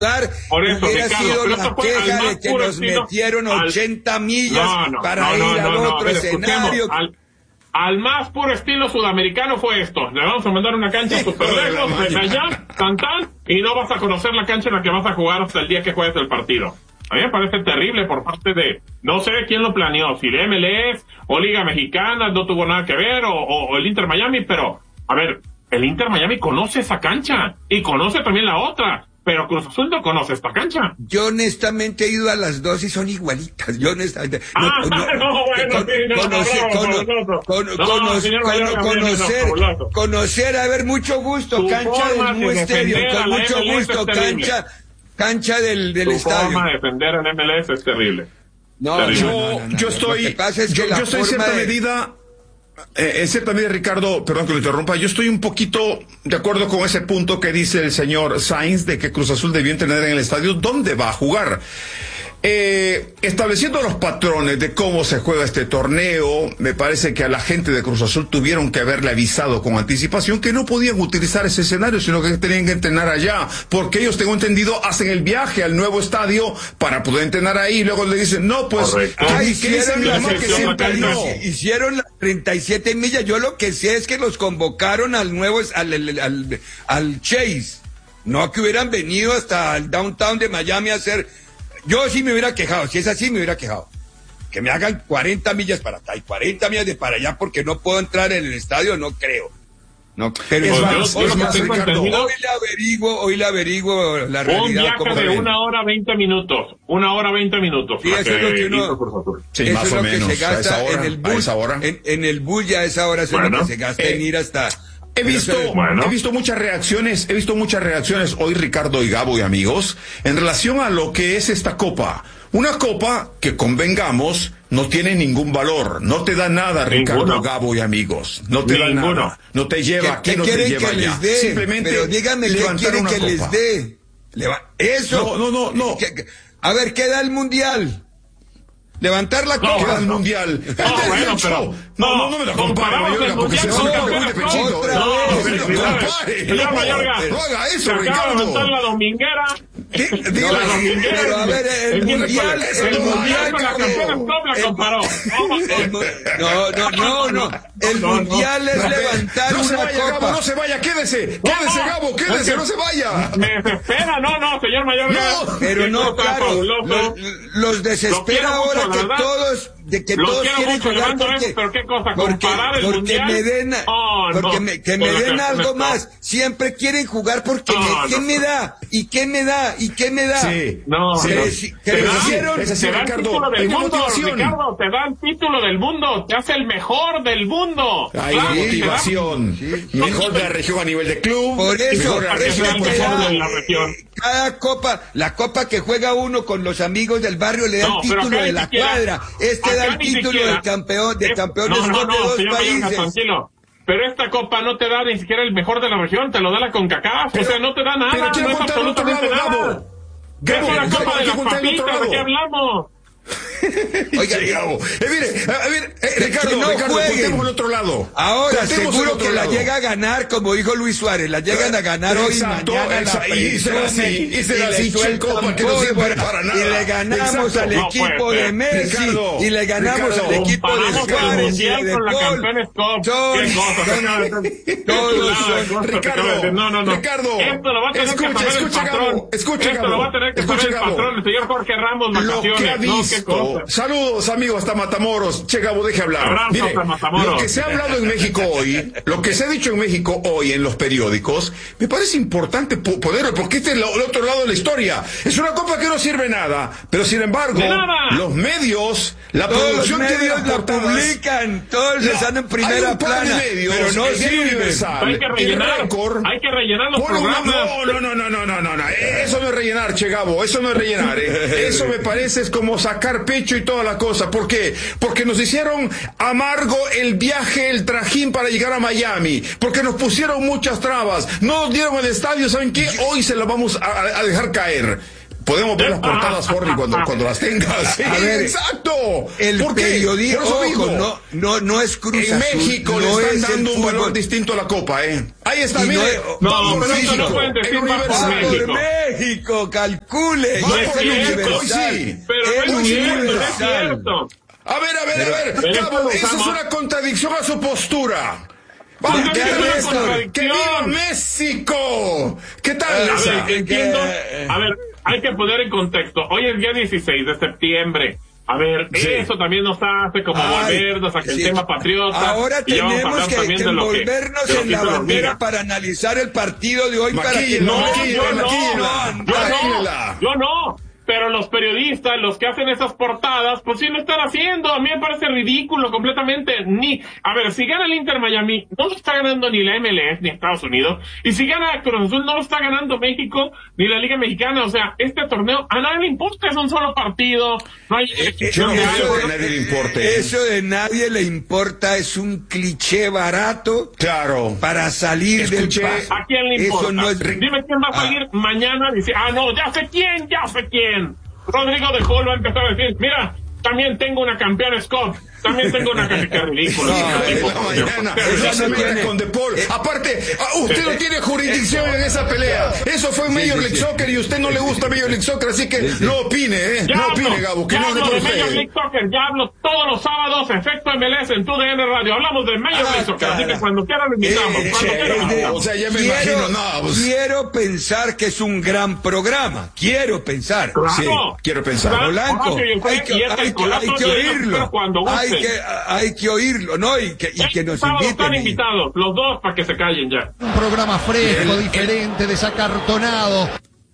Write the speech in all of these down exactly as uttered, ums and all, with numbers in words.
Por eso, hubiera Ricardo, sido pero la esto fue queja al más de que puro nos estilo, metieron al- ochenta millas No, no, para no, ir no, al no, no, otro a ver, escuchemos, escenario. al, al más puro estilo sudamericano fue esto. Le vamos a mandar una cancha super lejos, desde allá, tan tan, y no vas a conocer la cancha en la que vas a jugar hasta el día que juegues el partido. A mí me parece terrible por parte de, no sé quién lo planeó, si el M L S o Liga Mexicana, no tuvo nada que ver, o, o, o el Inter Miami, pero, a ver, el Inter Miami conoce esa cancha, y conoce también la otra, pero Cruz Azul no conoce esta cancha. Yo honestamente he ido a las dos y son igualitas. Yo honestamente... Ah, no, bueno, sí, no, conocer, no, cono- fabuloso. cono- No, cono- señor cono- Mayorga, conocer, fabuloso. conocer, a ver, mucho gusto, Tu cancha forma del de New Stadium, defender a con la mucho M L S gusto, es terrible. cancha, cancha del, del Tu estadio. forma de defender al M L S es terrible. No, Terrible. no, Yo, no, no, no, yo no. estoy, Lo que pasa es que yo, la yo estoy en forma cierta de- medida, eh, en cierta medida, Ricardo, perdón que lo interrumpa, yo estoy un poquito de acuerdo con ese punto que dice el señor Sainz de que Cruz Azul debió entender en el estadio dónde va a jugar. Eh, estableciendo los patrones de cómo se juega este torneo, me parece que a la gente de Cruz Azul tuvieron que haberle avisado con anticipación que no podían utilizar ese escenario, sino que tenían que entrenar allá, porque ellos, tengo entendido, hacen el viaje al nuevo estadio para poder entrenar ahí, y luego le dicen, no, pues, Correcto. que, Ah, que hicieron dicen las nomás que siempre excepciones. no. Hicieron las treinta y siete millas. Yo lo que sé es que los convocaron al nuevo, al, al, al, al Chase. No que hubieran venido hasta el downtown de Miami a hacer. Yo sí me hubiera quejado. Si es así, me hubiera quejado. Que me hagan cuarenta millas para acá y cuarenta millas de para allá porque no puedo entrar en el estadio, no creo. No, pero Es es más, más, yo- yo es lo que más, tengo Ricardo, entendido- hoy le averiguo, hoy le averiguo la Un realidad. viaje cómo se de ve. una hora veinte minutos. Una hora veinte minutos. Sí, la eso es lo que uno- hizo Cruz Azul. Sí, Eso más es o lo que menos, se a gasta esa hora, en el a bus. esa hora. En, en el bus ya a esa hora eso es Bueno, lo que se gasta eh, en ir hasta. He visto, Pero eso- Bueno. he visto muchas reacciones, he visto muchas reacciones hoy, Ricardo y Gabo y amigos, en relación a lo que es esta copa. Una copa que, convengamos, no tiene ningún valor, no te da nada, Ricardo, Ninguno. Gabo y amigos, no te Ninguno. da nada, no te lleva ¿Qué, aquí, qué no te quieren lleva que allá. les dé? Simplemente Pero dígame qué levantar quieren una que copa. les dé. Leva- Eso. No, no, no, no. ¿Qué- qué- A ver, ¿qué da el mundial? Levantar la No, copa. Queda el mundial. No, bueno, pero- no, no, no me lo compare, comparamos Mayorga, el porque se mundial me con cae el de pechito. otra No, vez. no me lo Felicidades. compare. Señor No, Mayorga, no haga eso, se acaba de Ricardo. levantar la dominguera. ¿Qué? La Dígame. dominguera. pero a ver, el El mundial, el el mundial mundial, con la Ricardo. campeona Stop la El- comparó. El mu- No, no, no, no. El No, no. mundial es levantar No se una vaya, Gabo, copa. no se vaya, quédese, No, quédese, no. Gabo, quédese, Es que no se vaya. Me desespera, no, no, señor Mayorga. No, Pero Qué no, cosa claro, fabuloso. los, los Lo desespera quiero ahora mucho, que la verdad. todos, de que Lo todos quiero quieren mucho, jugar levando porque, eso, pero qué cosa, porque, comparar el porque mundial. me den, Oh, porque no, me, que me con la den campeona algo Stop. más. Siempre quieren jugar porque No, me, ¿qué no. me da? ¿Y qué me da? ¿Y qué me da? Sí. No, Sí. no. Creci- Te dan- crecieron, es así, te dan Ricardo, título del hay una mundo, motivación. Ricardo, te dan título del mundo, te hace el mejor del mundo. Hay Claro, te dan- motivación. Mejor de la región a nivel de club. Por eso, mejor de la por eso región es es que que da- da- en la región. cada copa, la copa que juega uno con los amigos del barrio le da No, el pero título acá de ni la siquiera- cuadra. Este acá da el ni título siquiera- del campeón, de Es- campeón no, de no, Scott no, de dos señor Mayorga, países. tranquilo. Pero esta copa no te da ni siquiera el mejor de la región, te lo da la CONCACAF, o sea, no te da nada, Pero no quiero es contar el otro absolutamente lado, nada. Gabo. ¿Qué Gabo, es la Gabo, copa hay de que las contar el otro papitas? ¿De lado. qué hablamos? Oiga, Sí, Gabo. Eh, mire, a ver, eh, Ricardo, que no Ricardo, jueguen. contemos el otro lado. Ahora, Contemos el seguro otro que la lado. llega a ganar, como dijo Luis Suárez, la llegan a ganar hoy y Exacto, mañana la exacto, y será así, presumen, y será le así, sueltan Checo, para que no sirva pólvora, para nada. y le ganamos Exacto. al No equipo puede de ser. Messi, Ricardo, y le ganamos Ricardo, al equipo de comparamos el Suárez y mundial de con la Paul. Campeones Cup. Son- Qué cosa, son- señor. todos Claro, son- cosa, Ricardo, no, no, no. Ricardo, Esto lo va a tener escucha, que saber escucha, el patrón. Gabo, escucha, Esto Gabo, lo va a tener que escucha, saber el Gabo. patrón, el señor Jorge Ramos, Lo vacaciones. que ha No, qué visto. cosa. Saludos, amigos, hasta Matamoros. Che, Gabo, deje hablar. Abrazo Mire, hasta Matamoros. lo que se ha hablado en México hoy, lo que se ha dicho en México hoy en los periódicos, me parece importante po- poderlo, porque este es lo- el otro lado de la historia. Es una copa que no sirve nada, pero sin embargo, ¡De nada! los medios, la Todos los producción tiene medios las la portadas. publican, todos No, están en hay primera un par de plana, medios, pero no el Diario sirven. Universal, Hay que el rellenar, Récord, hay que rellenar los pone una- programas. No, no, no, no, no, no, no, no. Eso no es rellenar, Che Gabo, eso no es rellenar. ¿eh? Eso me parece es como sacar pecho y toda la cosa. ¿Por qué? Porque nos hicieron amargo el viaje, el trajín para llegar a Miami. Porque nos pusieron muchas trabas. No nos dieron el estadio, ¿saben qué? Hoy se lo vamos a, a dejar caer. Podemos ver las portadas, Forni, cuando, cuando las tengas. Sí, a ver, exacto. El periodismo, ojo, no, no, no es Cruz En Azul, México no le están es dando un fútbol. valor distinto a la Copa, ¿eh? Ahí está, Y mire. no, Vamos no, por pero eso México. no pueden decir El más por Va Universal. por México, calcule. Va Y es por el México, Universal. sí. Pero no es El cierto, no es Universal. cierto. A ver, a ver, Pero- a ver. pero Cabo, eso lo eso es usamos. una contradicción a su postura. Vamos, ¿Por ¿qué qué tal es esto? una ¡Que viva México! ¿Qué tal A A esa? ver, entiendo. que- A ver, hay que poner en contexto. Hoy es día dieciséis de septiembre. A ver, Sí. eso también nos hace como Ay, volvernos a que sí. el tema patriota. Ahora y ya vamos a tenemos hablar que, también que de lo que- envolvernos de lo en que la hizo la bandera Liga. para analizar el partido de hoy. para que Maquílela, No, maquílela, yo no, maquílela, yo maquílela. no, yo no. Pero los periodistas, los que hacen esas portadas, pues sí lo están haciendo. A mí me parece ridículo completamente. Ni, a ver, si gana el Inter Miami, no lo está ganando ni la M L S ni Estados Unidos. Y si gana Cruz Azul, no lo está ganando México ni la Liga Mexicana. O sea, este torneo a nadie le importa, es un solo partido. No hay Yo no no hay creo algo, que a ¿no? nadie le importe. Eso de nadie le importa es un cliché barato Claro. para salir Escuché- del paso. ¿A quién le importa? Eso no es... Dime quién va a salir mañana y dice, ah, no, ya sé quién, ya sé quién. Rodrigo de Col va a empezar a decir, mira, también tengo una campeona Scott, también tengo una campeona, qué ridículo. No, qué de tipo, la por mañana. Dios. Eso Ya se no mete tiene- con De Paul. eh, Aparte, ah, usted no tiene jurisdicción en esa pelea. Eso fue Major sí, League sí. Soccer y usted no le gusta Major League Soccer, así que Sí, sí. no opine, ¿eh? Ya No hablo, opine, Gabo, que ya no hable hablo por de Major usted. League Soccer, ya hablo todos los sábados, Efecto M L S en tu D N Radio. Hablamos de Major Ah, League Soccer, así cara. que cuando quieran lo invitamos. Eh, cuando eh, quieran lo eh, invitamos. o sea, ya me imagino, no, pues- quiero pensar que es un gran programa. Quiero pensar. Claro. Sí, quiero pensar. Claro. Polanco, Horacio y el juez, hay que, y este hay que- colazo, hay que y ellos oírlo. espero cuando Hay gusten. que, hay que oírlo, ¿no? Y que, y que nos Sábado están inviten. y- invitados, los dos, para que se callen ya. Un programa fresco, diferente, desacartonado.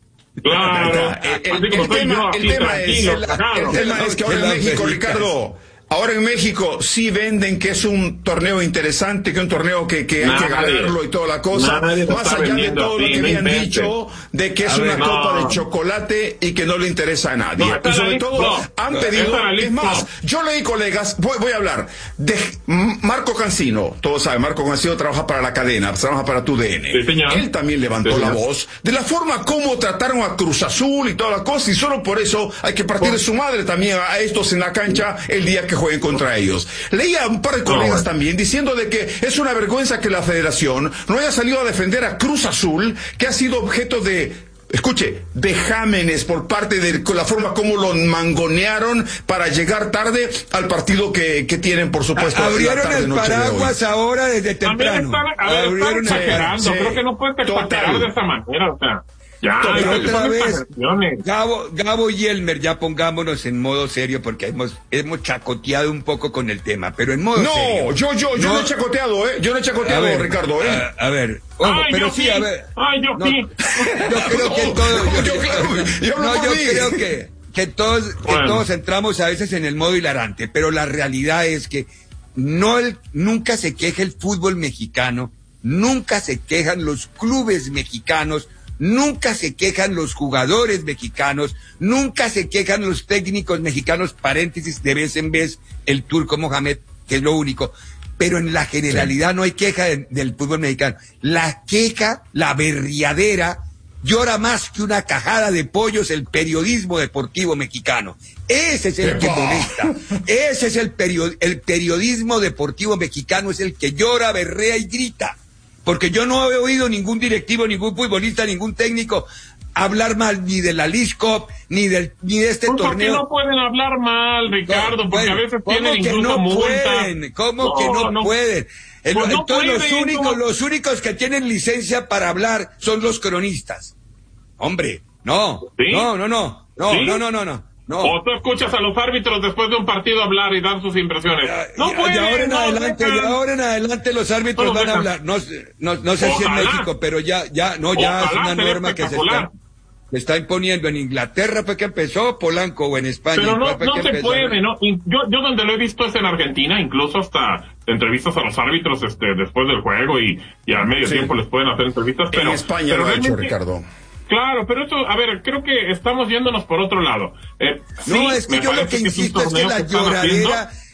Claro. El, el- Así como el soy tema, yo, el aquí, tema es, tranquilo, el claro. tema es que ahora en La México, América. Ricardo, ahora en México sí venden que es un torneo interesante, que es un torneo que, que hay que Nadie. ganarlo y toda la cosa, Nadie lo más está allá de vendiendo todo lo así, que no habían inventes. dicho de que es A una ver, copa no. de chocolate y que no le interesa a nadie. No, está y sobre listo. todo No. han No, pedido, está listo. es más, yo leí colegas, voy, voy a hablar de M- Marco Cancino, todos saben, Marco Cancino trabaja para la cadena, trabaja para tu D N. Sí, señor. Él también levantó Sí, la señor. voz de la forma como trataron a Cruz Azul y toda la cosa, y solo por eso hay que partir de su madre también a estos en la cancha el día que jueguen contra ellos. Leía a un par de colegas bueno. también diciendo de que es una vergüenza que la federación no haya salido a defender a Cruz Azul, que ha sido objeto de, escuche, vejámenes por parte de la forma como lo mangonearon para llegar tarde al partido que, que tienen, por supuesto, la Abrieron tarde, el noche de hoy. paraguas ahora desde También temprano. están, a ver, están Abrieron el exagerando. sí, Creo que no puedes total. exagerar de esa manera, o sea. Ya, Total. eso Otra son vez, exageraciones. Gabo, Gabo y Elmer, ya pongámonos en modo serio porque hemos, hemos chacoteado un poco con el tema, pero en modo No, serio. yo, yo, yo no, he chacoteado, ¿eh? Yo no he A chacoteado, ver, Ricardo, ¿eh? A, a ver, ojo, Ay, pero yo sí, sí. a ver. Ay, yo no, sí. Yo creo que No, todo, yo, yo creo- yo hablo no, por yo mí. creo que, que todos, que Bueno. todos entramos a veces en el modo hilarante, pero la realidad es que no el, nunca se queja el fútbol mexicano, nunca se quejan los clubes mexicanos, nunca se quejan los jugadores mexicanos, nunca se quejan los técnicos mexicanos, paréntesis, de vez en vez el turco Mohamed, que es lo único, pero en la generalidad no hay queja de- del fútbol mexicano. La queja, la berriadera, llora más que una cajada de pollos el periodismo deportivo mexicano. Ese es el que ¡Epa! molesta. Ese es el, perio- el periodismo deportivo mexicano, es el que llora, berrea y grita. Porque yo no he oído ningún directivo, ningún futbolista, ningún técnico hablar mal ni de la League Cup, ni del, ni de este Pues porque torneo. no pueden hablar mal, Ricardo, No, porque bueno, a veces ¿cómo tienen que incluso no multas. pueden? ¿Cómo que no, pueden? El- Pues no entonces los pueden, únicos, ¿cómo? los únicos que tienen licencia para hablar son los cronistas. Hombre, no, ¿Sí? no, no, no, no, ¿Sí? no, no, no, no, no. O tú escuchas a los árbitros después de un partido hablar y dar sus impresiones. No Y- pueden, de ahora en no adelante, dejan. de ahora en adelante los árbitros No van a dejan. hablar. No, sé- no, no sé si en Ojalá. México, pero ya, ya, no, ya Ojalá, es una sería norma que se espectacular. está, se está imponiendo. En Inglaterra fue que empezó, Polanco, o en España. Pero no, ¿cuál fue no que se empezó? puede, ¿no? Y yo, yo donde lo he visto es en Argentina, incluso hasta entrevistas a los árbitros este después del juego y, y al medio Sí. tiempo les pueden hacer entrevistas. Pero, en España pero lo ha hecho, realmente- Ricardo. Claro, pero eso, a ver, creo que estamos yéndonos por otro lado. Eh, No, sí, es que me yo lo parece que es un insisto es que torneo la están lloradera, haciendo.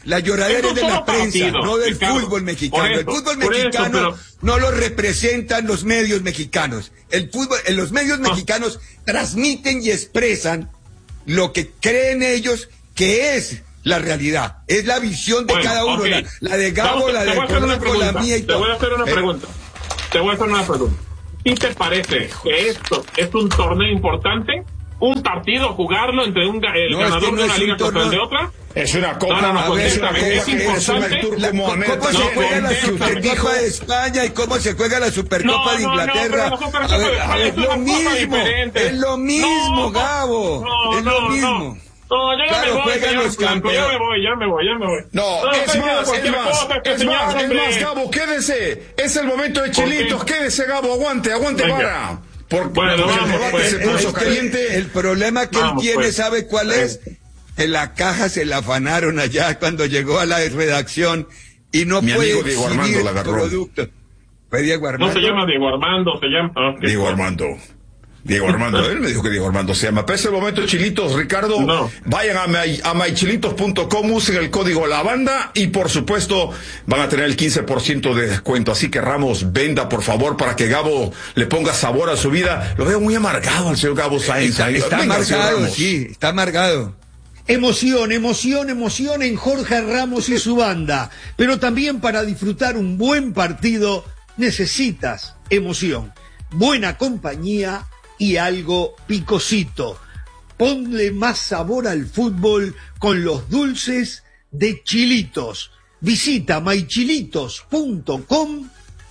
La lloradera es de la prensa, partido, no del Ricardo. fútbol mexicano. Eso, el fútbol por mexicano eso, pero... no lo representan los medios mexicanos. El fútbol, en los medios no. mexicanos transmiten y expresan lo que creen ellos que es la realidad. Es la visión de Bueno, cada uno, okay. la, la de Gabo, Vamos, la de Cónico, la mía y Te todo. voy a hacer una Eh, pregunta. Te voy a hacer una pregunta. ¿Y te parece que esto es un torneo importante? ¿Un partido, jugarlo entre un, el No, es ganador que no de una es un liga contra el de torneo. otra? Es una copa, No, no, no, es una contéstame, copa es que es un importante. Artur La- como ¿Cómo América. se No, juega la contéstame, Supercopa dijo- de España y cómo se juega la Supercopa No, de no, no, Inglaterra? pero la Supercopa A ver, de a España ver, es lo una cosa mismo, diferente. es lo mismo, No, Gabo, no, es lo no, mismo. no. No, yo ya Claro, me voy, juegan señor los Blanco, ya me campeones. voy, ya me voy, ya me voy. No, estoy es diciendo más, es cualquier más, cosa, este es señor, más, es hombre. más, Gabo, quédese. Es el momento de chilitos, qué? quédese, Gabo, aguante, aguante, Venga. para. Porque Bueno, porque vamos, el debate pues. se puso Es que caliente. el problema que Vamos, él tiene, pues. ¿sabe cuál es? Que la caja se la afanaron allá cuando llegó a la redacción y no Mi puede amigo Diego exhibir Armando la el agarró. producto. ¿Fue Diego No Armando? se llama Diego Armando, se llama... ah, ¿qué? Diego Armando. Diego Armando, él me dijo que Diego Armando se llama. Pero es el momento, chilitos, Ricardo. No. Vayan a, my, a mychilitos punto com, usen el código La Banda y por supuesto van a tener el quince por ciento de descuento. Así que Ramos, venda por favor para que Gabo le ponga sabor a su vida. Lo veo muy amargado al señor Gabo Sainz. Está, está Venga, señor amargado, Ramos. sí, está amargado. Emoción, emoción, emoción en Jorge Ramos y su banda. Pero también para disfrutar un buen partido necesitas emoción, buena compañía y algo picosito. Ponle más sabor al fútbol con los dulces de Chilitos. Visita my chilitos punto com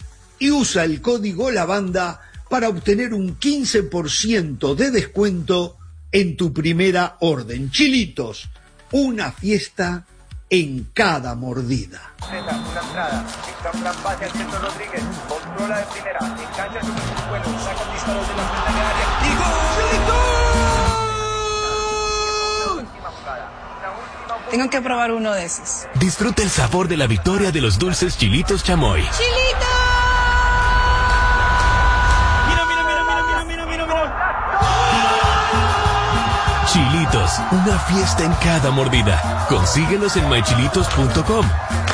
y usa el código La Banda para obtener un quince por ciento de descuento en tu primera orden. Chilitos, una fiesta en cada mordida. Una entrada, dicta un gran pase al centro Rodríguez, controla de primera, engancha su vuelo, saca el disparo de la frente de área y gol. Última jugada, la última jugada. Tengo que probar uno de esos. Disfruta el sabor de la victoria de los dulces Chilitos Chamoy. ¡Chilito! Mira, mira, mira, mira, mira, mira, mira, mira. Chilitos, una fiesta en cada mordida. Consíguelos en my chilitos punto com.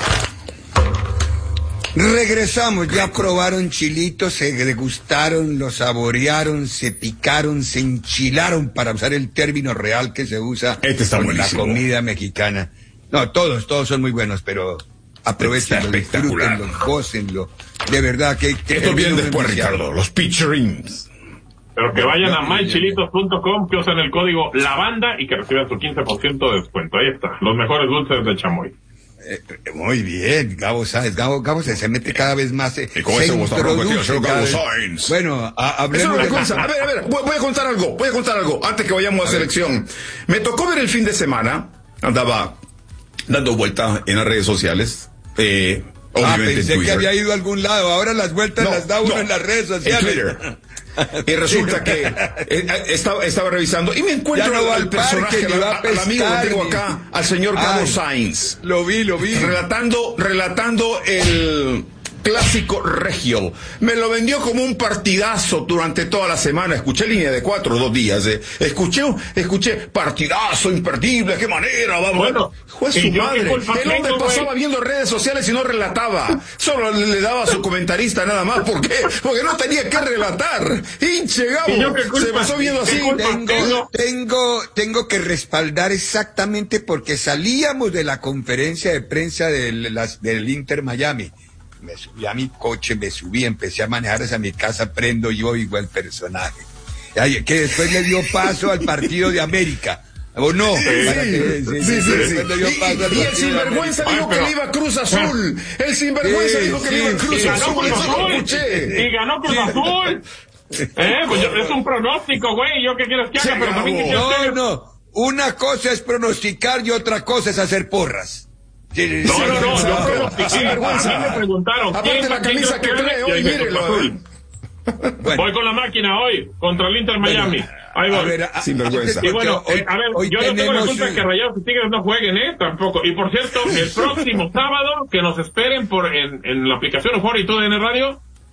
Regresamos, ya probaron chilitos, se degustaron, lo saborearon, se picaron, se enchilaron, para usar el término real que se usa Este está con buenísimo. la comida mexicana. No, todos, todos son muy buenos, pero aprovechenlo, Está espectacular. disfrútenlo, gócenlo. De verdad que... que Esto viene termino después, enviciado. Ricardo. Los pitcherings. Pero que vayan a No, no, my chilitos punto com, que usen el código La Banda y que reciban su quince por ciento de descuento. Ahí está, los mejores dulces de chamoy. Eh, muy bien, Gabo Sáenz, Gabo, Gabo se, se mete cada vez más, eh, Y con se ese gusto arroba, tío, introduce señor cada Gabo vez- Sáenz. Bueno, a- Eso hablemos es una de... cosa. A ver, a ver, voy, voy a contar algo, voy a contar algo, antes que vayamos a, selección. Me tocó ver el fin de semana, andaba dando vuelta en las redes sociales, eh, Ah, obviamente en pensé que Twitter. había ido a algún lado, ahora las vueltas No, las da uno no, en las redes en sociales. Twitter. Y resulta que eh, estaba, estaba revisando y me encuentro Ya no va al al parque, personaje, ni al, va a al amigo que pescar, tengo ni- acá, al señor Gabo Ay. Sainz. Lo vi, lo vi. relatando, relatando el clásico regio. Me lo vendió como un partidazo durante toda la semana. Escuché línea de cuatro, dos días. Eh. Escuché, escuché partidazo, imperdible, qué manera, vamos. Bueno, Fue ¿y su yo qué madre. culpa El hombre tengo, pasaba güey? viendo redes sociales y no relataba. Solo le, le daba a su comentarista nada más. ¿Por qué? Porque no tenía que relatar. Hinche, Gabo. ¿Y yo qué culpa? Se pasó viendo ¿Qué así. culpa? Tengo, Tengo- tengo, tengo que respaldar exactamente porque salíamos de la conferencia de prensa del, las, del Inter Miami. Me subí a mi coche, me subí, empecé a manejar hacia mi casa, prendo yo igual personaje. Ay, que después le dio paso al partido de América. ¿O no? Sí, Para que- sí, sí, sí. después le dio Y, paso al y el partido de sinvergüenza América. dijo Ay, que pero- le iba a Cruz Azul. El sinvergüenza Sí, dijo que le sí, iba a sí. Cruz Y ganó Azul. Cruz Eso lo Azul. escuché. Y ganó Cruz Azul. Eh, pues yo- es un pronóstico, güey. Yo qué quieres que haga, Sí, pero también que Gabo. quieres que No, haga. no. Una cosa es pronosticar y otra cosa es hacer porras. Sí, sí, No, sí, no, no, sí, yo sí. pronostiqué. Sinvergüenza. A mí me preguntaron. Aparte ¿quién la va- quién camisa crees que gane? trae Yo hoy, dije, Cruz mírelo, Azul. Bueno. Voy con la máquina hoy, contra el Inter Miami. Ahí voy. A ver, a- Sinvergüenza. Y bueno, hoy- eh, a ver, hoy yo no tengo la tenemos culpa de un- que Rayados y Tigres no jueguen, ¿eh? Tampoco. Y por cierto, el próximo sábado, que nos esperen por en, en la aplicación Euforia y todo en el radio,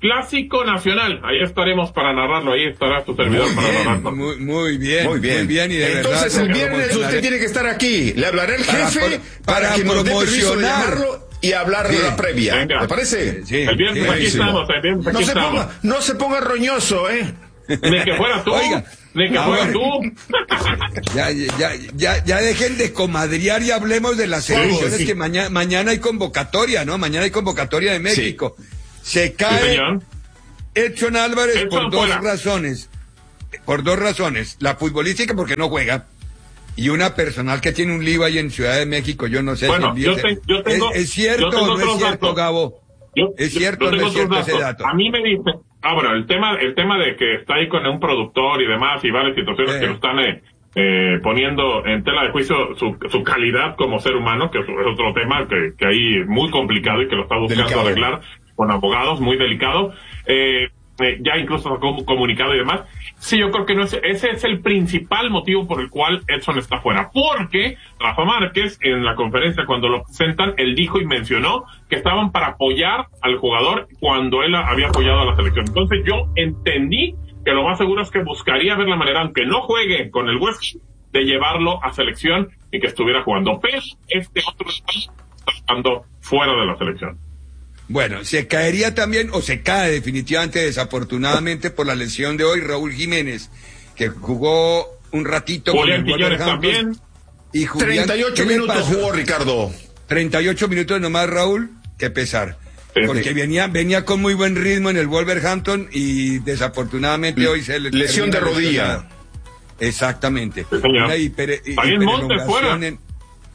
Clásico Nacional. Ahí estaremos para narrarlo. Ahí estará tu servidor Muy para bien, narrarlo. muy, muy bien, Muy bien. muy bien. Y de Entonces verdad, el viernes usted tiene que estar aquí. Le hablaré al Para jefe pro- para, para que nos dé permiso de promocionar. llamarlo y hablar de Sí. la previa. Venga. ¿Le parece? Sí, El viernes sí, aquí buenísimo. estamos. El viernes aquí No se estamos. ponga, no se ponga roñoso, ¿eh? Ni que fuera tú. Oiga, Ni que ah, fuera bueno. tú. Ya, ya, ya, ya dejen de comadrear y hablemos de las selecciones sí. que mañana, mañana hay convocatoria, ¿no? Mañana hay convocatoria de México. Se Sí, cae señor. Edson Álvarez Edson por dos fuera. razones. Por dos razones. La futbolística porque no juega. Y una personal que tiene un lío ahí en Ciudad de México, yo no sé Bueno, si el yo lío te- yo tengo- ¿Es, es cierto yo tengo o no otros es cierto, datos. Gabo? Yo- ¿Es yo- cierto yo o no tengo es cierto otros ese datos. dato? A mí me dicen, ah, bueno, el tema, el tema de que está ahí con un productor y demás y varias situaciones Sí. que lo están eh, eh, poniendo en tela de juicio su, su calidad como ser humano, que es otro tema que, que ahí es muy complicado y que lo está buscando Delicado. arreglar con abogados, muy delicado. Eh, eh, ya incluso sacó un comunicado y demás. Sí, yo creo que no es, ese es el principal motivo por el cual Edson está fuera. Porque Rafa Márquez, en la conferencia cuando lo presentan, él dijo y mencionó que estaban para apoyar al jugador cuando él había apoyado a la selección. Entonces yo entendí que lo más seguro es que buscaría ver la manera, aunque no juegue con el West Ham, de llevarlo a selección y que estuviera jugando. Pero este otro está estando fuera de la selección. Bueno, se caería también, o se cae definitivamente, desafortunadamente, por la lesión de hoy, Raúl Jiménez, que jugó un ratito Julián con el Quiñones Wolverhampton. también. Y Julián, treinta y ocho ¿qué le minutos pasó? jugó Ricardo. treinta y ocho minutos nomás, Raúl, qué pesar. Sí, Porque sí. venía venía con muy buen ritmo en el Wolverhampton y desafortunadamente hoy se le Lesión de termina rodilla. lesionado. Exactamente. Sí, señor. Una hiper, También Montes hiperelongación fuera. en-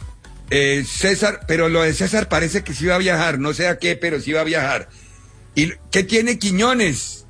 eh, César, pero lo de César parece que sí va a viajar, no sé a qué, pero sí va a viajar. ¿Y qué tiene Quiñones?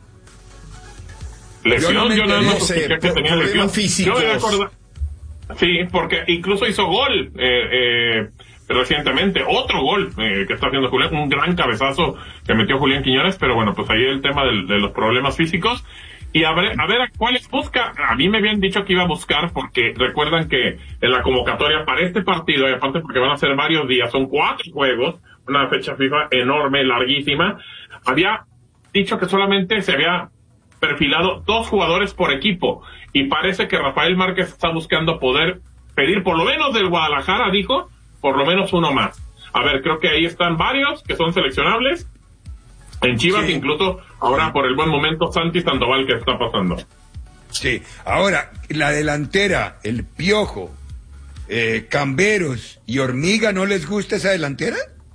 Lesión, Yo no me yo nada enteré. más No sé, escuché que por- tenía problemas lesión. físicos. Yo me acuerdo- Sí, porque incluso hizo gol eh, eh, recientemente, otro gol eh, que está haciendo Julián, un gran cabezazo que metió Julián Quiñones, pero bueno, pues ahí el tema del- de los problemas físicos. Y a ver, a ver a cuáles busca. A mí me habían dicho que iba a buscar, porque recuerdan que en la convocatoria para este partido, y aparte porque van a ser varios días, son cuatro juegos, una fecha FIFA enorme, larguísima, había dicho que solamente se había perfilado dos jugadores por equipo, y parece que Rafael Márquez está buscando poder pedir por lo menos del Guadalajara, dijo, por lo menos uno más. A ver, creo que ahí están varios que son seleccionables. En Chivas, Sí. incluso ahora por el buen momento, Santi Sandoval que está pasando. Sí, ahora, la delantera, el Piojo, eh, Camberos y Hormiga, ¿no les gusta esa delantera?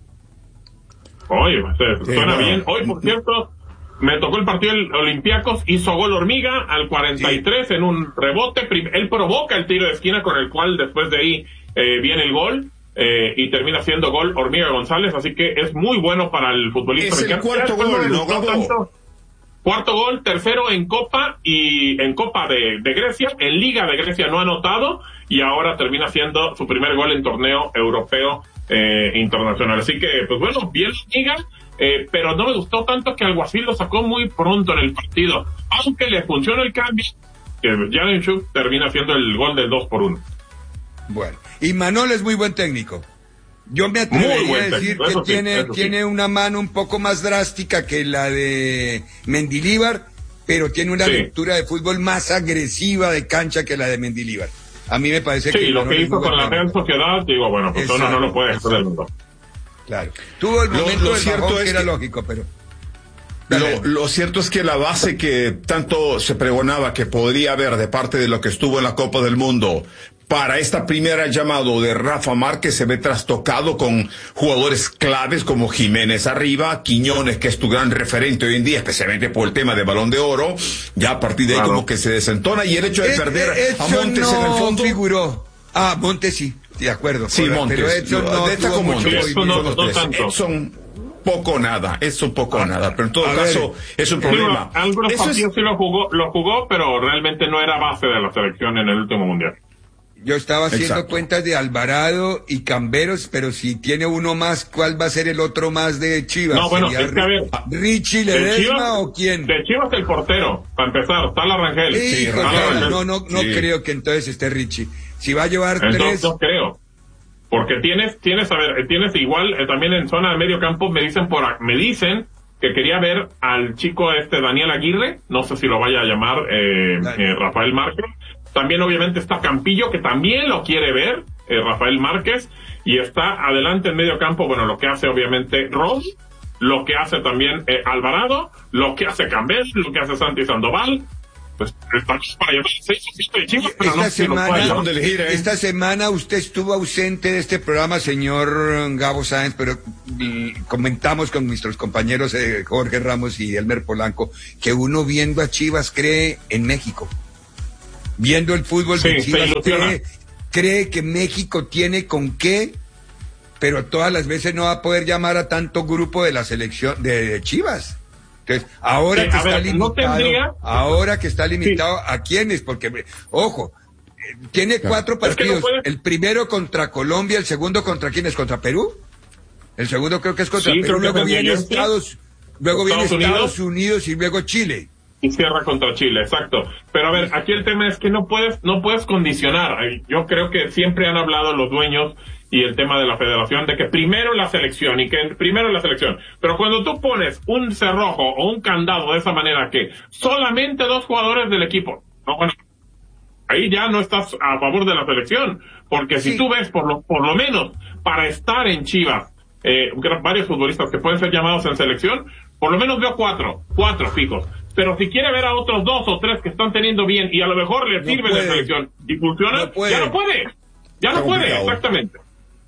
Oye, se- Sí, suena bueno. bien. Hoy, por cierto, me tocó el partido del Olympiacos, hizo gol Hormiga al cuarenta y tres en un rebote. Prim- Él provoca el tiro de esquina con el cual después de ahí eh, viene el gol. Eh, y termina siendo gol Hormiga González, así que es muy bueno para el futbolista Es el mexicano. cuarto Ya después gol, me ¿no, gustó Gabo? tanto. Cuarto gol, tercero en Copa y en Copa de, de Grecia, en Liga de Grecia no ha anotado y ahora termina siendo su primer gol en torneo europeo eh, internacional. Así que, pues bueno, bien Liga, eh, pero no me gustó tanto que Alguacil lo sacó muy pronto en el partido, aunque le funciona el cambio, que Yarenchuk termina siendo el gol del dos por uno. Bueno, y Manol es muy buen técnico. Yo me Muy atrevería buen a decir técnico, que eso sí, tiene, eso sí. tiene una mano un poco más drástica que la de Mendilíbar, pero tiene una Sí. lectura de fútbol más agresiva de cancha que la de Mendilíbar. A mí me parece que Sí, lo Manol que es hizo muy con buen la Real técnico. Sociedad, digo, bueno, pues uno no Exacto, lo puede hacer del mundo. Claro. Tuvo el Lo- momento lo del cierto bajón es que era que- lógico, pero... Dale. Lo, lo cierto es que la base que tanto se pregonaba que podría haber de parte de lo que estuvo en la Copa del Mundo para esta primera llamado de Rafa Márquez se ve trastocado con jugadores claves como Jiménez arriba, Quiñones, que es tu gran referente hoy en día, especialmente por el tema de Balón de Oro, ya a partir de ahí Claro. como que se desentona y el hecho de Eh, perder eh, a Edson Montes no en el fondo. figuró. Ah, Montes sí, de acuerdo. Sí, correcto, Montes. Pero Edson Lo- no destaco tuvo mucho Montes. Eso movimiento. no- Son los no tres. tanto. Edson, poco nada, es un poco nada, pero en todo A ver. caso es un Sí, problema. algunos Eso es- partidos sí lo jugó, lo jugó, pero realmente no era base de la selección en el último mundial. Yo estaba haciendo Exacto. cuentas de Alvarado y Camberos, pero si tiene uno más, ¿cuál va a ser el otro más de Chivas? No, bueno, ¿Sería es que a ver, Ri- ¿Richie de Ledesma Chivas- o quién? De Chivas el portero, para empezar, está la Rangel. Hijo, está la no, Rangel. no, no, no Sí. creo que entonces esté Richie. Si va a llevar Entonces tres, no creo. Porque tienes, tienes, a ver, tienes igual, eh, también en zona de medio campo, me dicen por, a- me dicen que quería ver al chico este Daniel Aguirre, no sé si lo vaya a llamar eh, eh, Rafael Márquez. También obviamente está Campillo, que también lo quiere ver, eh, Rafael Márquez, y está adelante en medio campo, bueno, lo que hace obviamente Ron, lo que hace también eh, Alvarado, lo que hace Campbell, lo que hace Santi Sandoval. Pues estamos para llamar seis o siete de Chivas, pero esta no semana, no elegir, ¿eh? esta semana usted estuvo ausente de este programa, señor Gabo Sáenz, pero y, comentamos con nuestros compañeros eh, Jorge Ramos y Elmer Polanco que uno viendo a Chivas cree en México. Viendo el fútbol sí, de Chivas cree, cree que México tiene con qué, pero todas las veces no va a poder llamar a tanto grupo de la selección de Chivas. Entonces, ahora sí, que está ver, limitado, no tendría... ahora que está limitado, sí. ¿A quiénes? Porque, ojo, eh, tiene cuatro claro. partidos, es que no puede... el primero contra Colombia, el segundo contra quién es, contra Perú, el segundo creo que es contra sí, Perú, luego viene Estados, luego viene Estados Unidos. Estados Unidos y luego Chile. Y cierra contra Chile, exacto. Pero a ver, aquí el tema es que no puedes, no puedes condicionar. Yo creo que siempre han hablado los dueños y el tema de la federación de que primero la selección y que primero la selección. Pero cuando tú pones un cerrojo o un candado de esa manera que solamente dos jugadores del equipo, no, bueno, ahí ya no estás a favor de la selección, porque si sí. tú ves por lo, por lo menos para estar en Chivas, eh, varios futbolistas que pueden ser llamados en selección, por lo menos veo cuatro, cuatro fijos. Pero si quiere ver a otros dos o tres que están teniendo bien y a lo mejor le sirve no la selección y funciona, no ya no puede. Ya no puede, exactamente.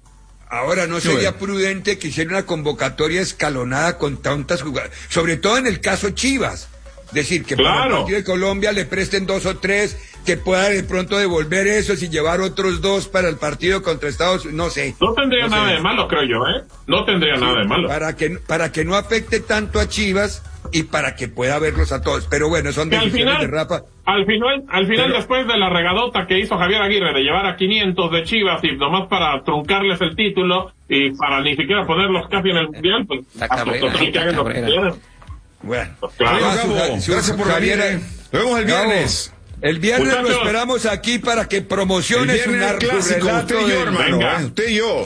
Ahora, ¿no sería sí. prudente que hiciera una convocatoria escalonada con tantas jugadas? Sobre todo en el caso Chivas. Es decir, que claro. para el partido de Colombia le presten dos o tres, que pueda de pronto devolver esos y llevar otros dos para el partido contra Estados Unidos, no sé. No tendría no nada sé. de malo, creo yo, ¿eh? No tendría sí, nada de malo. Para que, para que no afecte tanto a Chivas y para que pueda verlos a todos. Pero bueno, son decisiones final, de Rafa. Al final, al final Pero, después de la regadota que hizo Javier Aguirre de llevar a quinientos de Chivas y nomás para truncarles el título y para ni siquiera ponerlos casi en el mundial, pues la carrera, total, que hagan lo que quieran. Bueno, pues claro. Gabo, gracias por Javier. venir. Nos vemos el viernes. Gabo, el viernes Muchachos. Lo esperamos aquí para que promociones un clásico, usted y yo, hermano. Venga. ¿eh? Usted y yo.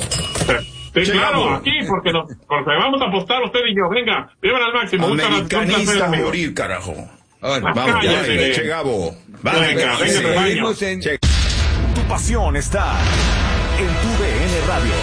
Sí, che, claro, Gabo. Aquí, porque, nos, porque vamos a apostar usted y yo. Venga, vivan al máximo. Americanista a morir, carajo. Bueno, vamos, ya, Che Gabo. Venga, venga, venga, venga en... che. Tu pasión está en tu D N Radio.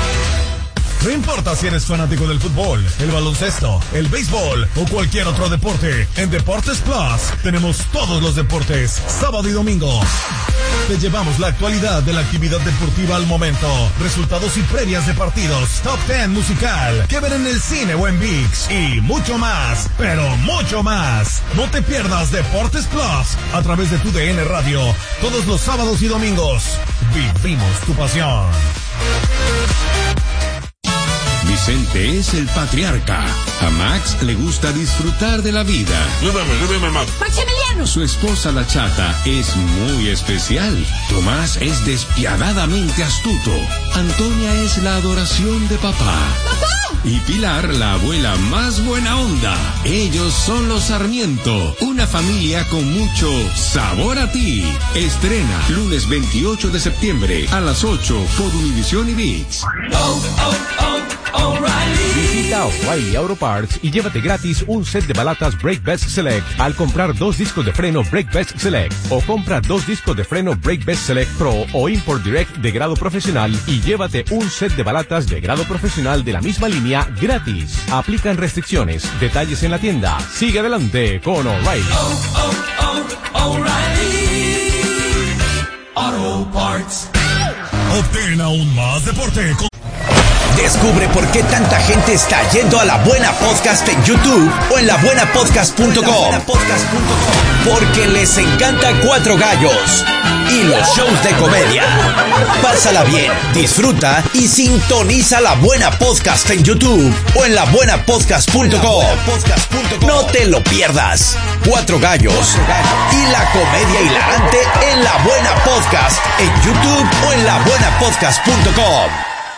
No importa si eres fanático del fútbol, el baloncesto, el béisbol o cualquier otro deporte, en Deportes Plus tenemos todos los deportes, sábado y domingo. Te llevamos la actualidad de la actividad deportiva al momento, resultados y previas de partidos, top diez musical, que ver en el cine o en ViX y mucho más, pero mucho más. No te pierdas Deportes Plus a través de tu D N Radio, todos los sábados y domingos. Vivimos tu pasión. Vicente es el patriarca. A Max le gusta disfrutar de la vida. Maximiliano. Su esposa la chata es muy especial. Tomás es despiadadamente astuto. Antonia es la adoración de papá. ¡Papá! Y Pilar, la abuela más buena onda. Ellos son los Sarmiento, una familia con mucho sabor a ti. Estrena lunes veintiocho de septiembre a las ocho por Univisión y ViX. Oh, oh, oh. Visita O'Reilly Auto Parts y llévate gratis un set de balatas Brake Best Select al comprar dos discos de freno Brake Best Select, o compra dos discos de freno Brake Best Select Pro o Import Direct de grado profesional y llévate un set de balatas de grado profesional de la misma línea gratis. Aplican restricciones. Detalles en la tienda. Sigue adelante con O'Reilly. Oh, oh, oh, O'Reilly Auto Parts. Obtén aún más deporte con... Descubre por qué tanta gente está yendo a La Buena Podcast en YouTube o en la buena podcast punto com. Porque les encanta Cuatro Gallos y los shows de comedia. Pásala bien, disfruta y sintoniza La Buena Podcast en YouTube o en la buena podcast punto com. No te lo pierdas. Cuatro Gallos y la comedia hilarante en La Buena Podcast en YouTube o en la buena podcast punto com.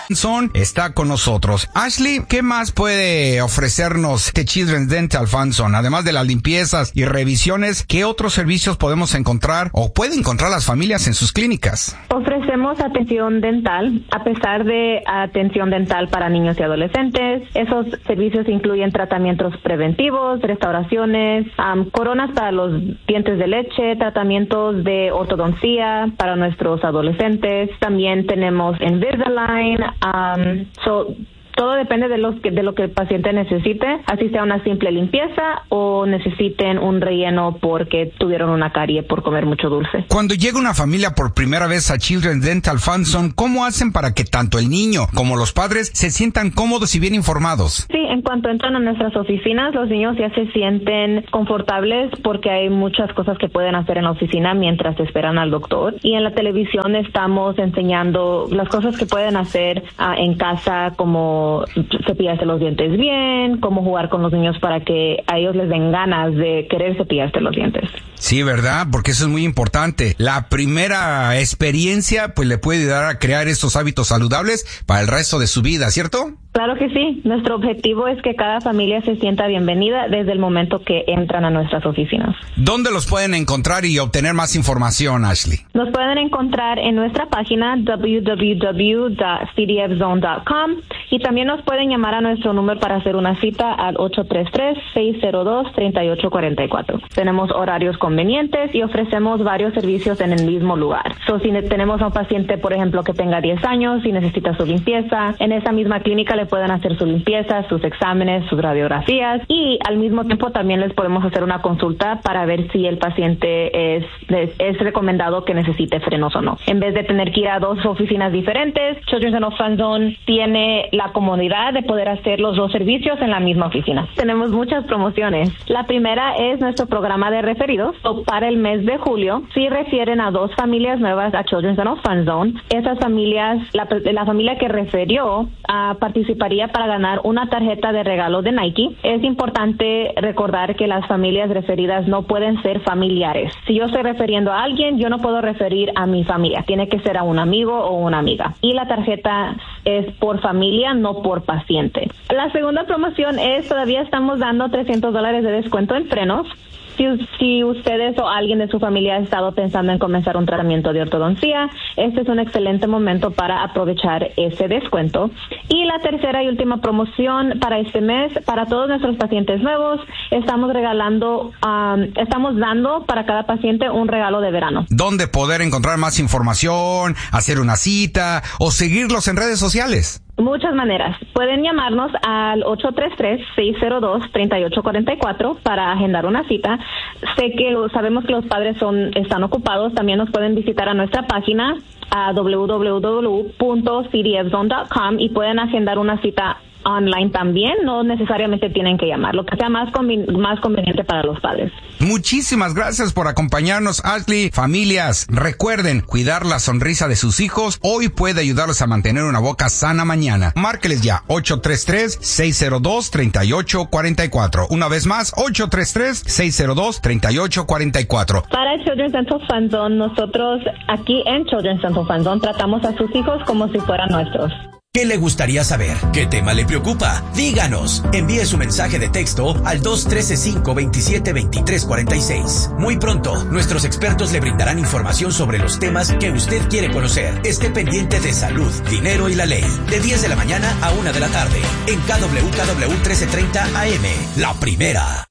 Son está con nosotros. Ashley, ¿qué más puede ofrecernos The Children's Dental Funson? Además de las limpiezas y revisiones, ¿qué otros servicios podemos encontrar o pueden encontrar las familias en sus clínicas? Ofrecemos atención dental, a pesar de atención dental para niños y adolescentes. Esos servicios incluyen tratamientos preventivos, restauraciones, um, coronas para los dientes de leche, tratamientos de ortodoncia para nuestros adolescentes. También tenemos Invisalign. Um, so, todo depende de, los que, de lo que el paciente necesite, así sea una simple limpieza o necesiten un relleno porque tuvieron una carie por comer mucho dulce. Cuando llega una familia por primera vez a Children's Dental Funson, ¿cómo hacen para que tanto el niño como los padres se sientan cómodos y bien informados? Sí, en cuanto entran a nuestras oficinas, los niños ya se sienten confortables porque hay muchas cosas que pueden hacer en la oficina mientras esperan al doctor. Y en la televisión estamos enseñando las cosas que pueden hacer uh, en casa, como cepillarse los dientes bien, cómo jugar con los niños para que a ellos les den ganas de querer cepillarse los dientes. Sí, ¿verdad? Porque eso es muy importante. La primera experiencia pues le puede ayudar a crear estos hábitos saludables para el resto de su vida, ¿cierto? Claro que sí. Nuestro objetivo es que cada familia se sienta bienvenida desde el momento que entran a nuestras oficinas. ¿Dónde los pueden encontrar y obtener más información, Ashley? Nos pueden encontrar en nuestra página w w w punto c d f zone punto com y también nos pueden llamar a nuestro número para hacer una cita al ocho tres tres, seis cero dos, tres ocho cuatro cuatro. Tenemos horarios convenientes y ofrecemos varios servicios en el mismo lugar. So, si tenemos a un paciente, por ejemplo, que tenga diez años y necesita su limpieza, en esa misma clínica le pueden hacer su limpieza, sus exámenes, sus radiografías y al mismo tiempo también les podemos hacer una consulta para ver si el paciente es, es, es recomendado que necesite frenos o no. En vez de tener que ir a dos oficinas diferentes, Children's Dental Funson tiene la comodidad de poder hacer los dos servicios en la misma oficina. Tenemos muchas promociones. La primera es nuestro programa de referidos. So, para el mes de julio, si refieren a dos familias nuevas a Children's Dental Funson, esas familias, la, la familia que refirió uh, participaría para ganar una tarjeta de regalo de Nike. Es importante recordar que las familias referidas no pueden ser familiares. Si yo estoy refiriendo a alguien, yo no puedo referir a mi familia. Tiene que ser a un amigo o una amiga. Y la tarjeta es por familia, no por paciente. La segunda promoción es, todavía estamos dando trescientos dólares de descuento en frenos. Si, si ustedes o alguien de su familia ha estado pensando en comenzar un tratamiento de ortodoncia, este es un excelente momento para aprovechar ese descuento. Y la tercera y última promoción para este mes, para todos nuestros pacientes nuevos, estamos regalando, um, estamos dando para cada paciente un regalo de verano. ¿Dónde poder encontrar más información, hacer una cita o seguirlos en redes sociales? Muchas maneras. Pueden llamarnos al ocho tres tres, seis cero dos, tres ocho cuatro cuatro para agendar una cita. Sé que sabemos que los padres son están ocupados. También nos pueden visitar a nuestra página a w w w punto c d f zone punto com y pueden agendar una cita online también. No necesariamente tienen que llamar, lo que sea más, conven- más conveniente para los padres. Muchísimas gracias por acompañarnos, Ashley. Familias, recuerden cuidar la sonrisa de sus hijos. Hoy puede ayudarlos a mantener una boca sana mañana. Márqueles ya, ocho tres tres, seis cero dos, tres ocho cuatro cuatro. Una vez más, ocho tres tres, seis cero dos, tres ocho cuatro cuatro. Para Children's Dental Funson, nosotros aquí en Children's Dental Funson tratamos a sus hijos como si fueran nuestros. ¿Qué le gustaría saber? ¿Qué tema le preocupa? Díganos. Envíe su mensaje de texto al dos uno tres, cinco dos siete, dos tres cuatro seis. Muy pronto, nuestros expertos le brindarán información sobre los temas que usted quiere conocer. Esté pendiente de salud, dinero y la ley. De diez de la mañana a una de la tarde. En K W K W trece treinta A M. La primera.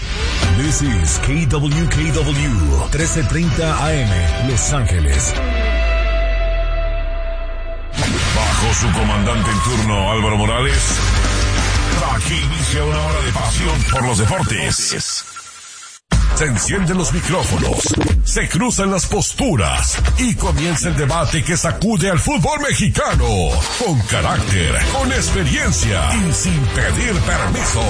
This is K W K W trece treinta A M. Los Ángeles. Bajo su comandante en turno, Álvaro Morales, aquí inicia una hora de pasión por los deportes. Se encienden los micrófonos, se cruzan las posturas y comienza el debate que sacude al fútbol mexicano. Con carácter, con experiencia y sin pedir permiso.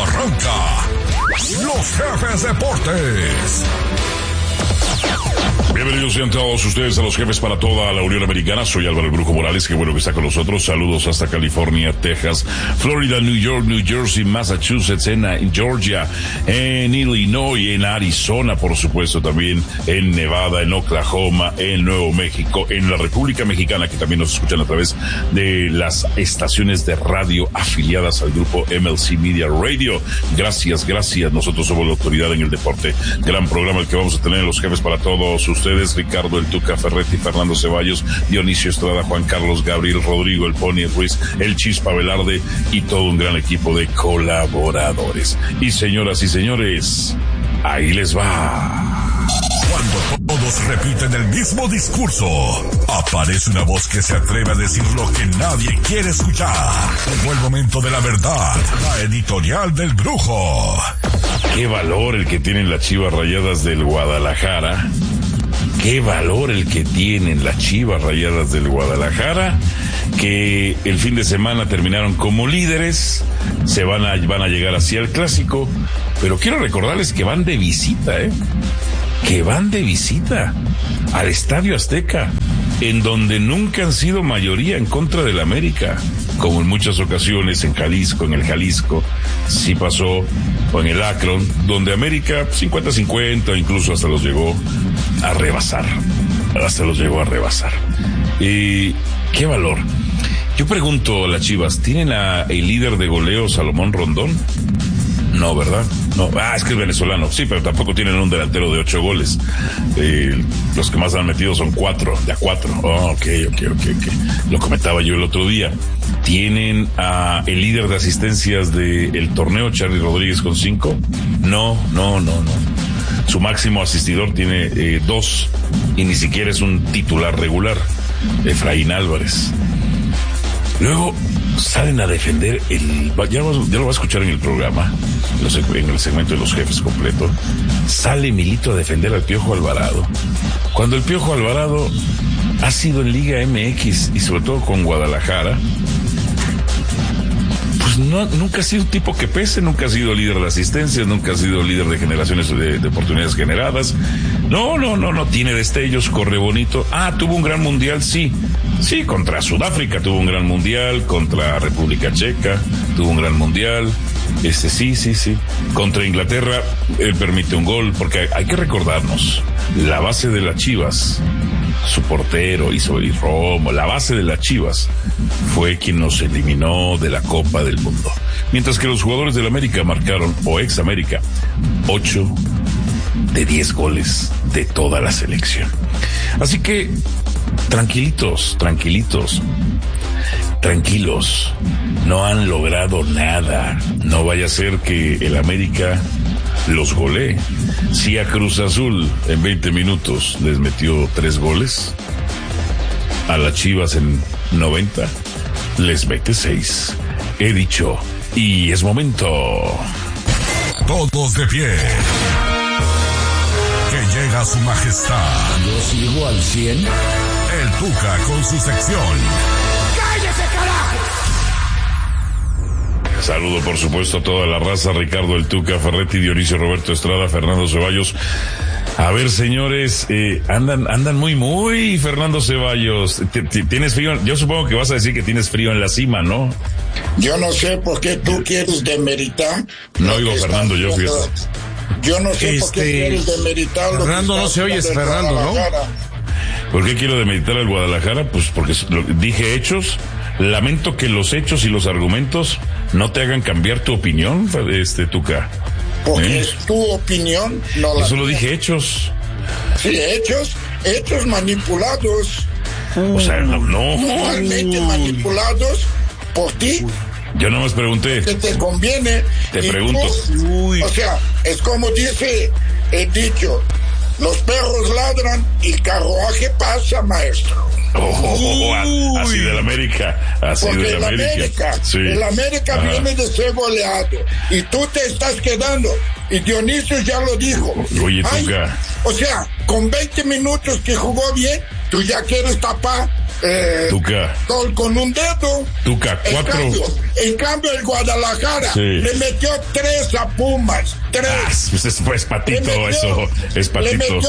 Arranca Los Jefes Deportes. Bienvenidos sean todos ustedes a los jefes para toda la Unión Americana. Soy Álvaro el Brujo Morales, qué bueno que está con nosotros. Saludos hasta California, Texas, Florida, New York, New Jersey, Massachusetts, en, en Georgia, en Illinois, en Arizona, por supuesto, también en Nevada, en Oklahoma, en Nuevo México, en la República Mexicana, que también nos escuchan a través de las estaciones de radio afiliadas al grupo M L C Media Radio. Gracias, gracias. Nosotros somos la autoridad en el deporte. Gran programa el que vamos a tener en los jefes para todos ustedes. Ricardo el Tuca Ferretti, Fernando Ceballos, Dionisio Estrada, Juan Carlos Gabriel, Rodrigo el Pony Ruiz, el Chispa Velarde y todo un gran equipo de colaboradores. Y señoras y señores, ahí les va. Cuando todos repiten el mismo discurso, aparece una voz que se atreve a decir lo que nadie quiere escuchar. Llegó el momento de la verdad, la editorial del Brujo. Qué valor el que tienen las Chivas Rayadas del Guadalajara. Qué valor el que tienen las Chivas Rayadas del Guadalajara, que el fin de semana terminaron como líderes, se van a, van a llegar hacia el clásico, pero quiero recordarles que van de visita, ¿eh? Que van de visita al Estadio Azteca, en donde nunca han sido mayoría en contra del América, como en muchas ocasiones en Jalisco, en el Jalisco, sí pasó, o en el Akron, donde América cincuenta cincuenta, incluso hasta los llegó a rebasar, hasta los llegó a rebasar. Y qué valor. Yo pregunto a las Chivas, ¿tienen a el líder de goleo Salomón Rondón? No, ¿verdad? No, ah, es que es venezolano, sí, pero tampoco tienen un delantero de ocho goles. Eh, los que más han metido son cuatro, de a cuatro. Oh, ok, ok, ok, ok. Lo comentaba yo el otro día. ¿Tienen a el líder de asistencias del torneo, Charly Rodríguez, con cinco? No, no, no, no. Su máximo asistidor tiene eh, dos, y ni siquiera es un titular regular, Efraín Álvarez. Luego salen a defender el... Ya lo, ya lo va a escuchar en el programa, en el segmento de los jefes completo. Sale Milito a defender al Piojo Alvarado, cuando el Piojo Alvarado ha sido en Liga M X y sobre todo con Guadalajara, pues no, nunca ha sido un tipo que pese, nunca ha sido líder de asistencias, nunca ha sido líder de generaciones de, de oportunidades generadas. No, no, no, no tiene destellos, corre bonito. Ah, tuvo un gran mundial, sí. Sí, contra Sudáfrica tuvo un gran mundial, contra República Checa tuvo un gran mundial. Este, sí, sí, sí. Contra Inglaterra, él permite un gol, porque hay, hay que recordarnos, la base de las Chivas, su portero, Isobel Romo, la base de las Chivas fue quien nos eliminó de la Copa del Mundo. Mientras que los jugadores del América marcaron, o ex América, ocho de diez goles de toda la selección. Así que, tranquilitos, tranquilitos, tranquilos, no han logrado nada. No vaya a ser que el América los golee. Si a Cruz Azul en veinte minutos les metió tres goles, a las Chivas en noventa les mete seis. He dicho, y es momento. Todos de pie. Que llega su majestad. Yo sigo al cien. El Tuca con su sección. ¡Cállese, carajo! Saludo, por supuesto, a toda la raza. Ricardo el Tuca Ferretti, Dionisio Roberto Estrada, Fernando Ceballos. A ver, señores, eh, andan andan muy, muy, Fernando Ceballos. ¿Tienes frío? Yo supongo que vas a decir que tienes frío en la cima, ¿no? Yo no sé por qué tú quieres demeritar. No oigo, Fernando, yo fíjate. Yo no sé este... por qué quieres demeritar. Fernando, no se oye, es Fernando, ¿no? ¿Por qué quiero demeritar al Guadalajara? Pues porque dije hechos. Lamento que los hechos y los argumentos no te hagan cambiar tu opinión, este Tuca. Porque ¿Eh? es tu opinión, no la Yo solo mía. dije hechos. Sí, hechos, hechos manipulados. O sea, no. no. Totalmente manipulados por ti. Yo nomás pregunté. Que te conviene. Te Y pregunto. tú, o sea, es como dice el dicho, los perros ladran y el carruaje pasa, maestro. Oh, oh, oh, así del América, así Porque del el América. América, Sí. el América Ajá. viene de ser goleado y tú te estás quedando. Y Dionisio ya lo dijo. Oye, Ay, Tuca. o sea, con veinte minutos que jugó bien, tú ya quieres tapar eh, Tuca. gol con un dedo. Tuca, En cuatro. cambio, en cambio el Guadalajara Sí. le metió tres a Pumas. Tres. Ah, pues es, pues patito, Le metió- eso. Es Le patito. metió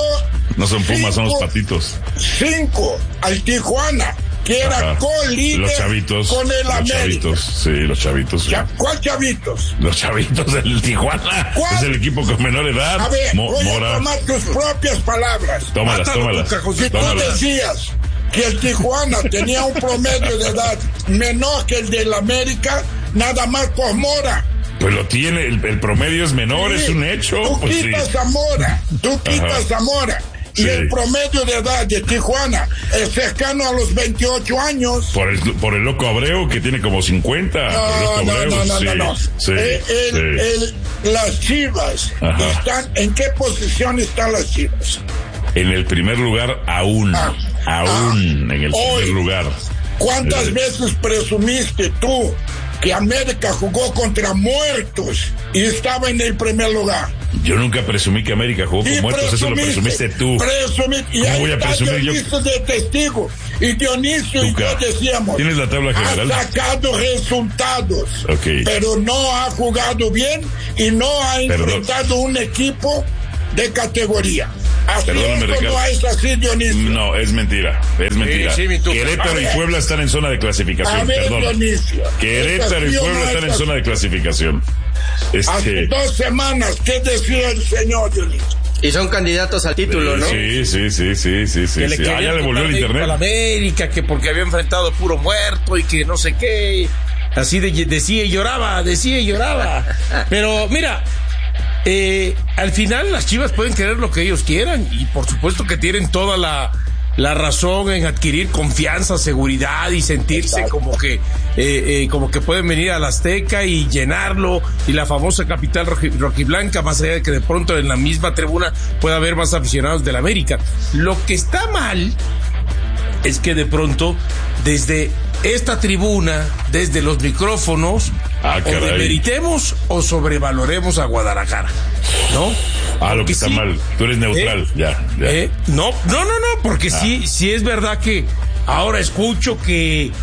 No son Pumas, Cinco, son los Patitos. Cinco al Tijuana, que era Ajá. co-líder Los chavitos. con el Los América. chavitos, sí, los chavitos. Sí. Cha- ¿Cuál chavitos? Los chavitos del Tijuana. ¿Cuál? Es el equipo con menor edad. A ver, Mo- voy Mora. a tomar tus propias palabras. Tómalas, Mátalo, tómalas, José. Si tú tómalas. decías que el Tijuana tenía un promedio de edad menor que el del América, nada más por Mora. Pues lo tiene, el, el promedio es menor, Sí, es un hecho. Tú Pues sí. quitas a Mora, tú quitas Ajá. a Mora. Y Sí. el promedio de edad de Tijuana es cercano a los veintiocho años. Por el, por el loco Abreu, que tiene como cincuenta. el loco No, no, Abreu, no, no, sí, no, no. sí, Eh, el- sí. el- las Chivas Ajá. están, ¿en qué posición están las Chivas? En el primer lugar, aún. Ah. aún Ah. en el Hoy, primer lugar. ¿Cuántas Eh, veces presumiste tú que América jugó contra muertos y estaba en el primer lugar? Yo nunca presumí que América jugó con Y muertos, eso lo presumiste tú. presumí- y ¿Cómo ahí voy a está presumir yo? Dionisio de testigo. Y Dionisio y Tuca, yo decíamos, ¿tienes la tabla general? ha sacado resultados, Ok. pero no ha jugado bien y no ha Perdón. enfrentado un equipo de categoría. Así Perdóname, es o Ricardo. no es así, Dionisio. No, es mentira, es mentira. sí, mi Tuca. Querétaro A y ver. Puebla están en zona de clasificación, A ver, perdón. Dionisio. Querétaro y ¿Es así o Puebla no están es en así? zona de clasificación. Hace Este, dos semanas, ¿qué decía el señor Dionisio? Y son candidatos al título, ¿no? sí, sí, sí, sí, sí, sí. Que le sí. Ah, querían ya le volvió el quitar mérito internet. a la América, que porque había enfrentado puro muerto y que no sé qué. Así de, decía y lloraba, decía y lloraba. Pero mira, eh, al final las Chivas pueden querer lo que ellos quieran y por supuesto que tienen toda la, la razón en adquirir confianza, seguridad y sentirse como que eh, eh, como que pueden venir al Azteca y llenarlo y la famosa capital roji- rojiblanca, más allá de que de pronto en la misma tribuna pueda haber más aficionados del América. Lo que está mal es que de pronto desde esta tribuna, desde los micrófonos, Ah, o caray. demeritemos o sobrevaloremos a Guadalajara, ¿no? Ah, lo Porque que está sí, mal. Tú eres neutral, eh, ya, ya. eh, no, no, no, no, porque Ah. sí, sí es verdad que ahora escucho que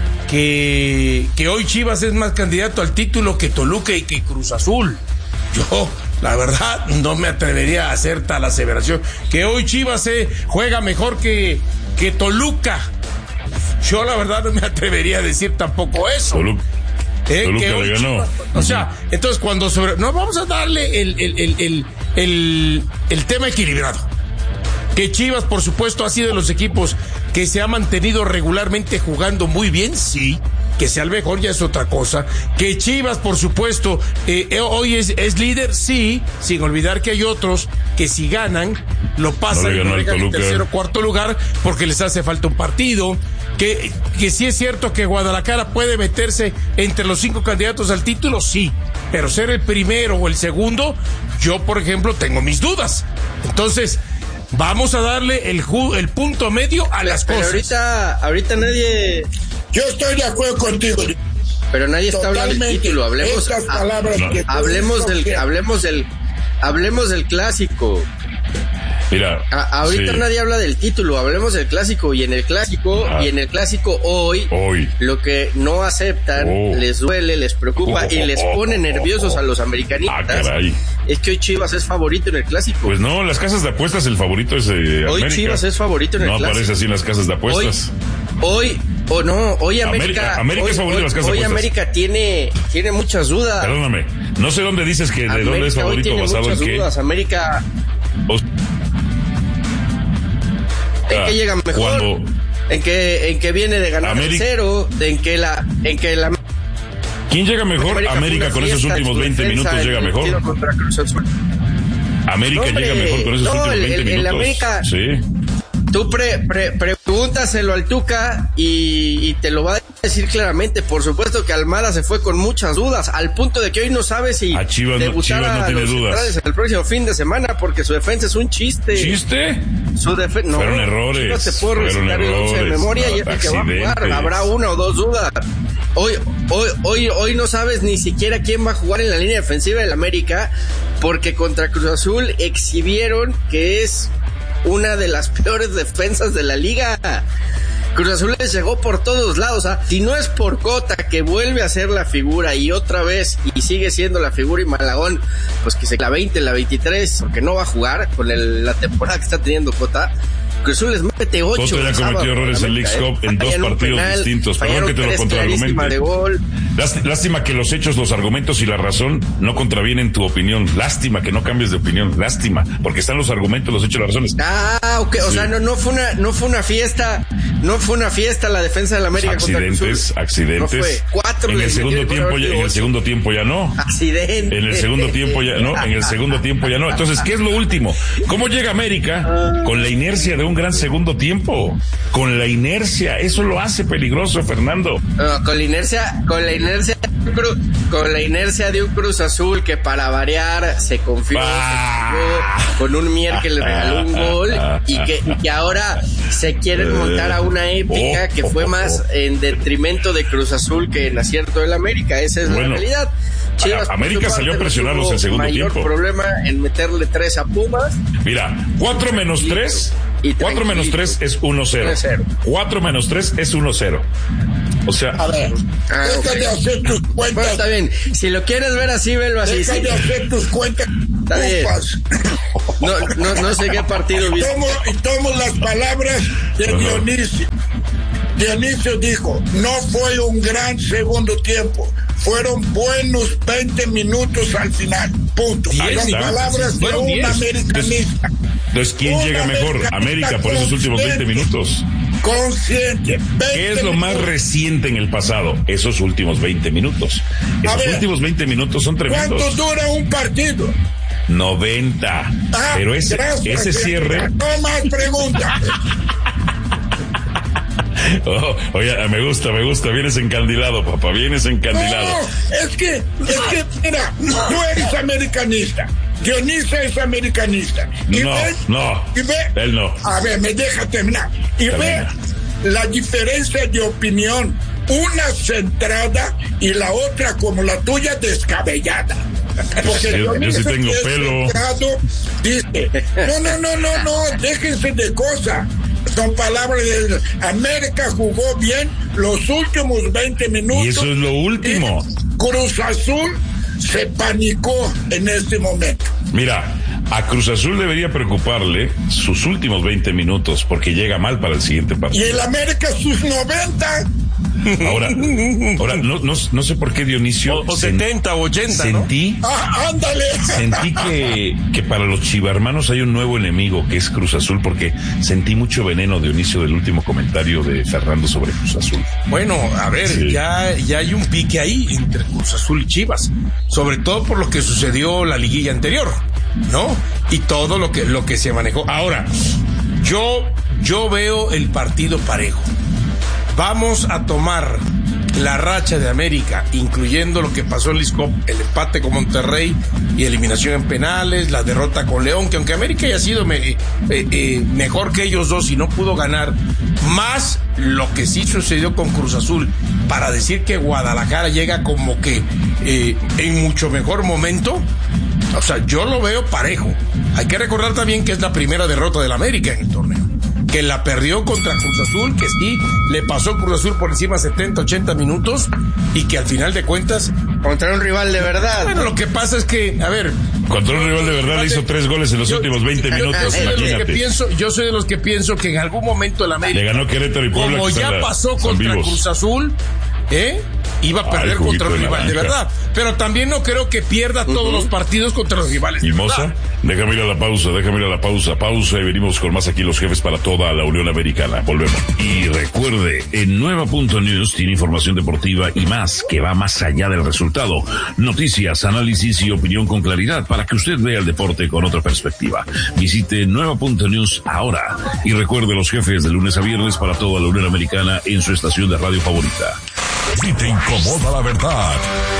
que que hoy Chivas es más candidato al título que Toluca y que Cruz Azul. Yo, la verdad, no me atrevería a hacer tal aseveración. Que hoy Chivas eh, juega mejor que, que Toluca. Yo, la verdad, no me atrevería a decir tampoco eso. Toluca, Eh, Toluca que hoy le ganó. Chivas- o sea, entonces cuando sobre... No, vamos a darle el, el, el, el, el, el tema equilibrado. Que Chivas, por supuesto, ha sido de los equipos que se ha mantenido regularmente jugando muy bien, sí. Que sea el mejor ya es otra cosa. Que Chivas, por supuesto, eh, eh, hoy es, es líder, sí. Sin olvidar que hay otros que si ganan, lo pasan No le y ganó lo al dejan en Toluca. tercero o cuarto lugar porque les hace falta un partido. Que, que sí es cierto que Guadalajara puede meterse entre los cinco candidatos al título, sí. Pero ser el primero o el segundo, yo, por ejemplo, tengo mis dudas. Entonces, vamos a darle el, ju- el punto medio a las Pero cosas. ahorita, ahorita nadie... Yo estoy de acuerdo contigo. Pero nadie está hablando del Totalmente. título. Hablemos, Estas ha- palabras que tú hablemos dices, del, que- hablemos del, hablemos del clásico. Mira, A- ahorita sí. nadie habla del título, hablemos del clásico y en el clásico Ajá. y en el clásico hoy, Hoy. lo que no aceptan, Oh. les duele, les preocupa Oh, y les oh, pone oh, nerviosos oh. a los Ah, americanistas. caray. Es que hoy Chivas es favorito en el clásico. Pues no, las casas de apuestas, el favorito es eh, Hoy América. Chivas es favorito en el No clásico. aparece así en las casas de apuestas. Hoy, o no, hoy América- América, América hoy, es favorito hoy- en las casas de hoy apuestas. América tiene, tiene muchas dudas. Perdóname, no sé dónde dices que de América dónde es hoy favorito, tiene basado en muchas qué. dudas. América, O- ¿en Ah, qué llega mejor? Cuando En que, en que viene de ganar América- cero, de en que la, en que la ¿quién llega mejor? América, América, fue una con esos fiesta en últimos su veinte defensa minutos en llega el mejor. partido contra Cruz Azul. América No, hombre, llega mejor con esos no, últimos el- veinte el- el minutos. América- Sí. Tú pre, pre- pregúntaselo al Tuca y, y te lo va a decir claramente. Por supuesto que Almada se fue con muchas dudas, al punto de que hoy no sabe si A Chivas no- debutar Chivas no a tiene los dudas. centrales el próximo fin de semana, porque su defensa es un chiste. ¿Chiste? Su defe- no, Fueron errores, No te puedo fueron recitar el once de errores, memoria y es el que va a jugar. accidentes. Habrá una o dos dudas. Hoy, hoy, hoy, hoy no sabes ni siquiera quién va a jugar en la línea defensiva del América, porque contra Cruz Azul exhibieron que es una de las peores defensas de la liga. Cruz Azul les llegó por todos lados. O sea, si no es por Cota, que vuelve a ser la figura y otra vez, y sigue siendo la figura, y Malagón, pues que se la veinte, la veintitrés, porque no va a jugar con el, la temporada que está teniendo Cota. Cruz Azul les mete ocho. Cota ya cometió errores en Leagues Cup en dos partidos penal, distintos. Perdón que te lo contraargumente. Lástima que los hechos, los argumentos y la razón no contravienen tu opinión. Lástima que no cambies de opinión. Lástima, porque están los argumentos, los hechos, las razones. Ah, ok. O sí. sea, no, no fue una, no fue una fiesta, no fue una fiesta la defensa de la América accidentes, contra Cruz Azul. Accidentes, no fue. Cuatro en el segundo tiempo ya, en el segundo tiempo ya no. Accidentes. En el segundo tiempo ya no. En el segundo tiempo ya no. Entonces, ¿qué es lo último? ¿Cómo llega América con la inercia de un gran segundo tiempo? Con la inercia, eso lo hace peligroso, Fernando. No, con la inercia, con la inercia, con la inercia de un Cruz Azul que para variar se confió, ah, se confió con un Mier que le regaló un gol y que, y que ahora se quieren montar a una épica que fue más en detrimento de Cruz Azul que en acierto del América. Esa es bueno, la realidad. Chivas, América salió a presionarlos en segundo mayor tiempo. Problema en meterle tres a Pumas. Mira, cuatro menos tres, cuatro menos tres es uno cero. Cuatro menos tres es uno cero. O sea, a ver, ah, deja okay. de hacer tus cuentas. Bueno, está bien. Si lo quieres ver así, velo así. Deja sí. de hacer tus cuentas. Está bien. No, no, no sé qué partido viste. Tomo, y tomo las palabras de Dionisio. Dionisio dijo, no fue un gran segundo tiempo, fueron buenos veinte minutos al final, punto. Son palabras de bueno, un americanista. Entonces, ¿quién un llega mejor? América por esos últimos veinte minutos. Consciente. ¿Qué es lo más reciente en el pasado? Esos últimos veinte minutos. Esos ver, últimos veinte minutos son tremendos. ¿Cuánto dura un partido? noventa. Ah, pero ese, gracias, ese cierre... No más preguntas. Oh, oye, me gusta, me gusta, vienes encandilado, papá, vienes encandilado. No, es que, es que, mira, tú eres americanista, Dionisio es americanista. Y no, ves, no, y ve, él no. A ver, me deja terminar. Y Termina. ve la diferencia de opinión, una centrada y la otra como la tuya descabellada. Porque yo, yo sí tengo pelo. Centrado, dice, no, no, no, no, no, déjense de cosas. Son palabras de América jugó bien los últimos veinte minutos. Y eso es lo último. Cruz Azul se panicó en este momento. Mira, a Cruz Azul debería preocuparle sus últimos veinte minutos porque llega mal para el siguiente partido. Y el América sus noventa. Ahora, ahora no, no, no sé por qué Dionisio. O, o setenta o ochenta, sentí, ¿no? Ah, ándale. Sentí que, que para los chivarmanos hay un nuevo enemigo que es Cruz Azul, porque sentí mucho veneno, Dionisio, del último comentario de Fernando sobre Cruz Azul. Bueno, a ver, sí. ya, ya hay un pique ahí entre Cruz Azul y Chivas, sobre todo por lo que sucedió la liguilla anterior, ¿no? Y todo lo que, lo que se manejó. Ahora, yo, yo veo el partido parejo. Vamos a tomar la racha de América, incluyendo lo que pasó en Leagues Cup, el empate con Monterrey y eliminación en penales, la derrota con León, que aunque América haya sido me, eh, eh, mejor que ellos dos y no pudo ganar, más lo que sí sucedió con Cruz Azul, para decir que Guadalajara llega como que eh, en mucho mejor momento. O sea, yo lo veo parejo. Hay que recordar también que es la primera derrota del América en el torneo, que la perdió contra Cruz Azul, que sí le pasó Cruz Azul por encima setenta, ochenta minutos y que al final de cuentas contra un rival de verdad. Bueno, lo que pasa es que, a ver, contra un rival de verdad le hizo tres goles en los yo, últimos veinte minutos, yo soy de los que pienso, yo soy de los que pienso que en algún momento el América le ganó Querétaro y Puebla, como ya pasó contra Cruz Azul, ¿eh? Iba a perder Ay, contra un rival de verdad. Pero también no creo que pierda uh-huh. todos los partidos contra los rivales. ¿Y Moza? Déjame ir a la pausa, déjame ir a la pausa, pausa y venimos con más aquí los jefes para toda la Unión Americana. Volvemos. Y recuerde, en Nueva Punto News tiene información deportiva y más, que va más allá del resultado. Noticias, análisis y opinión con claridad para que usted vea el deporte con otra perspectiva. Visite Nueva Punto News ahora. Y recuerde los jefes de lunes a viernes para toda la Unión Americana en su estación de radio favorita. Si te incomoda la verdad,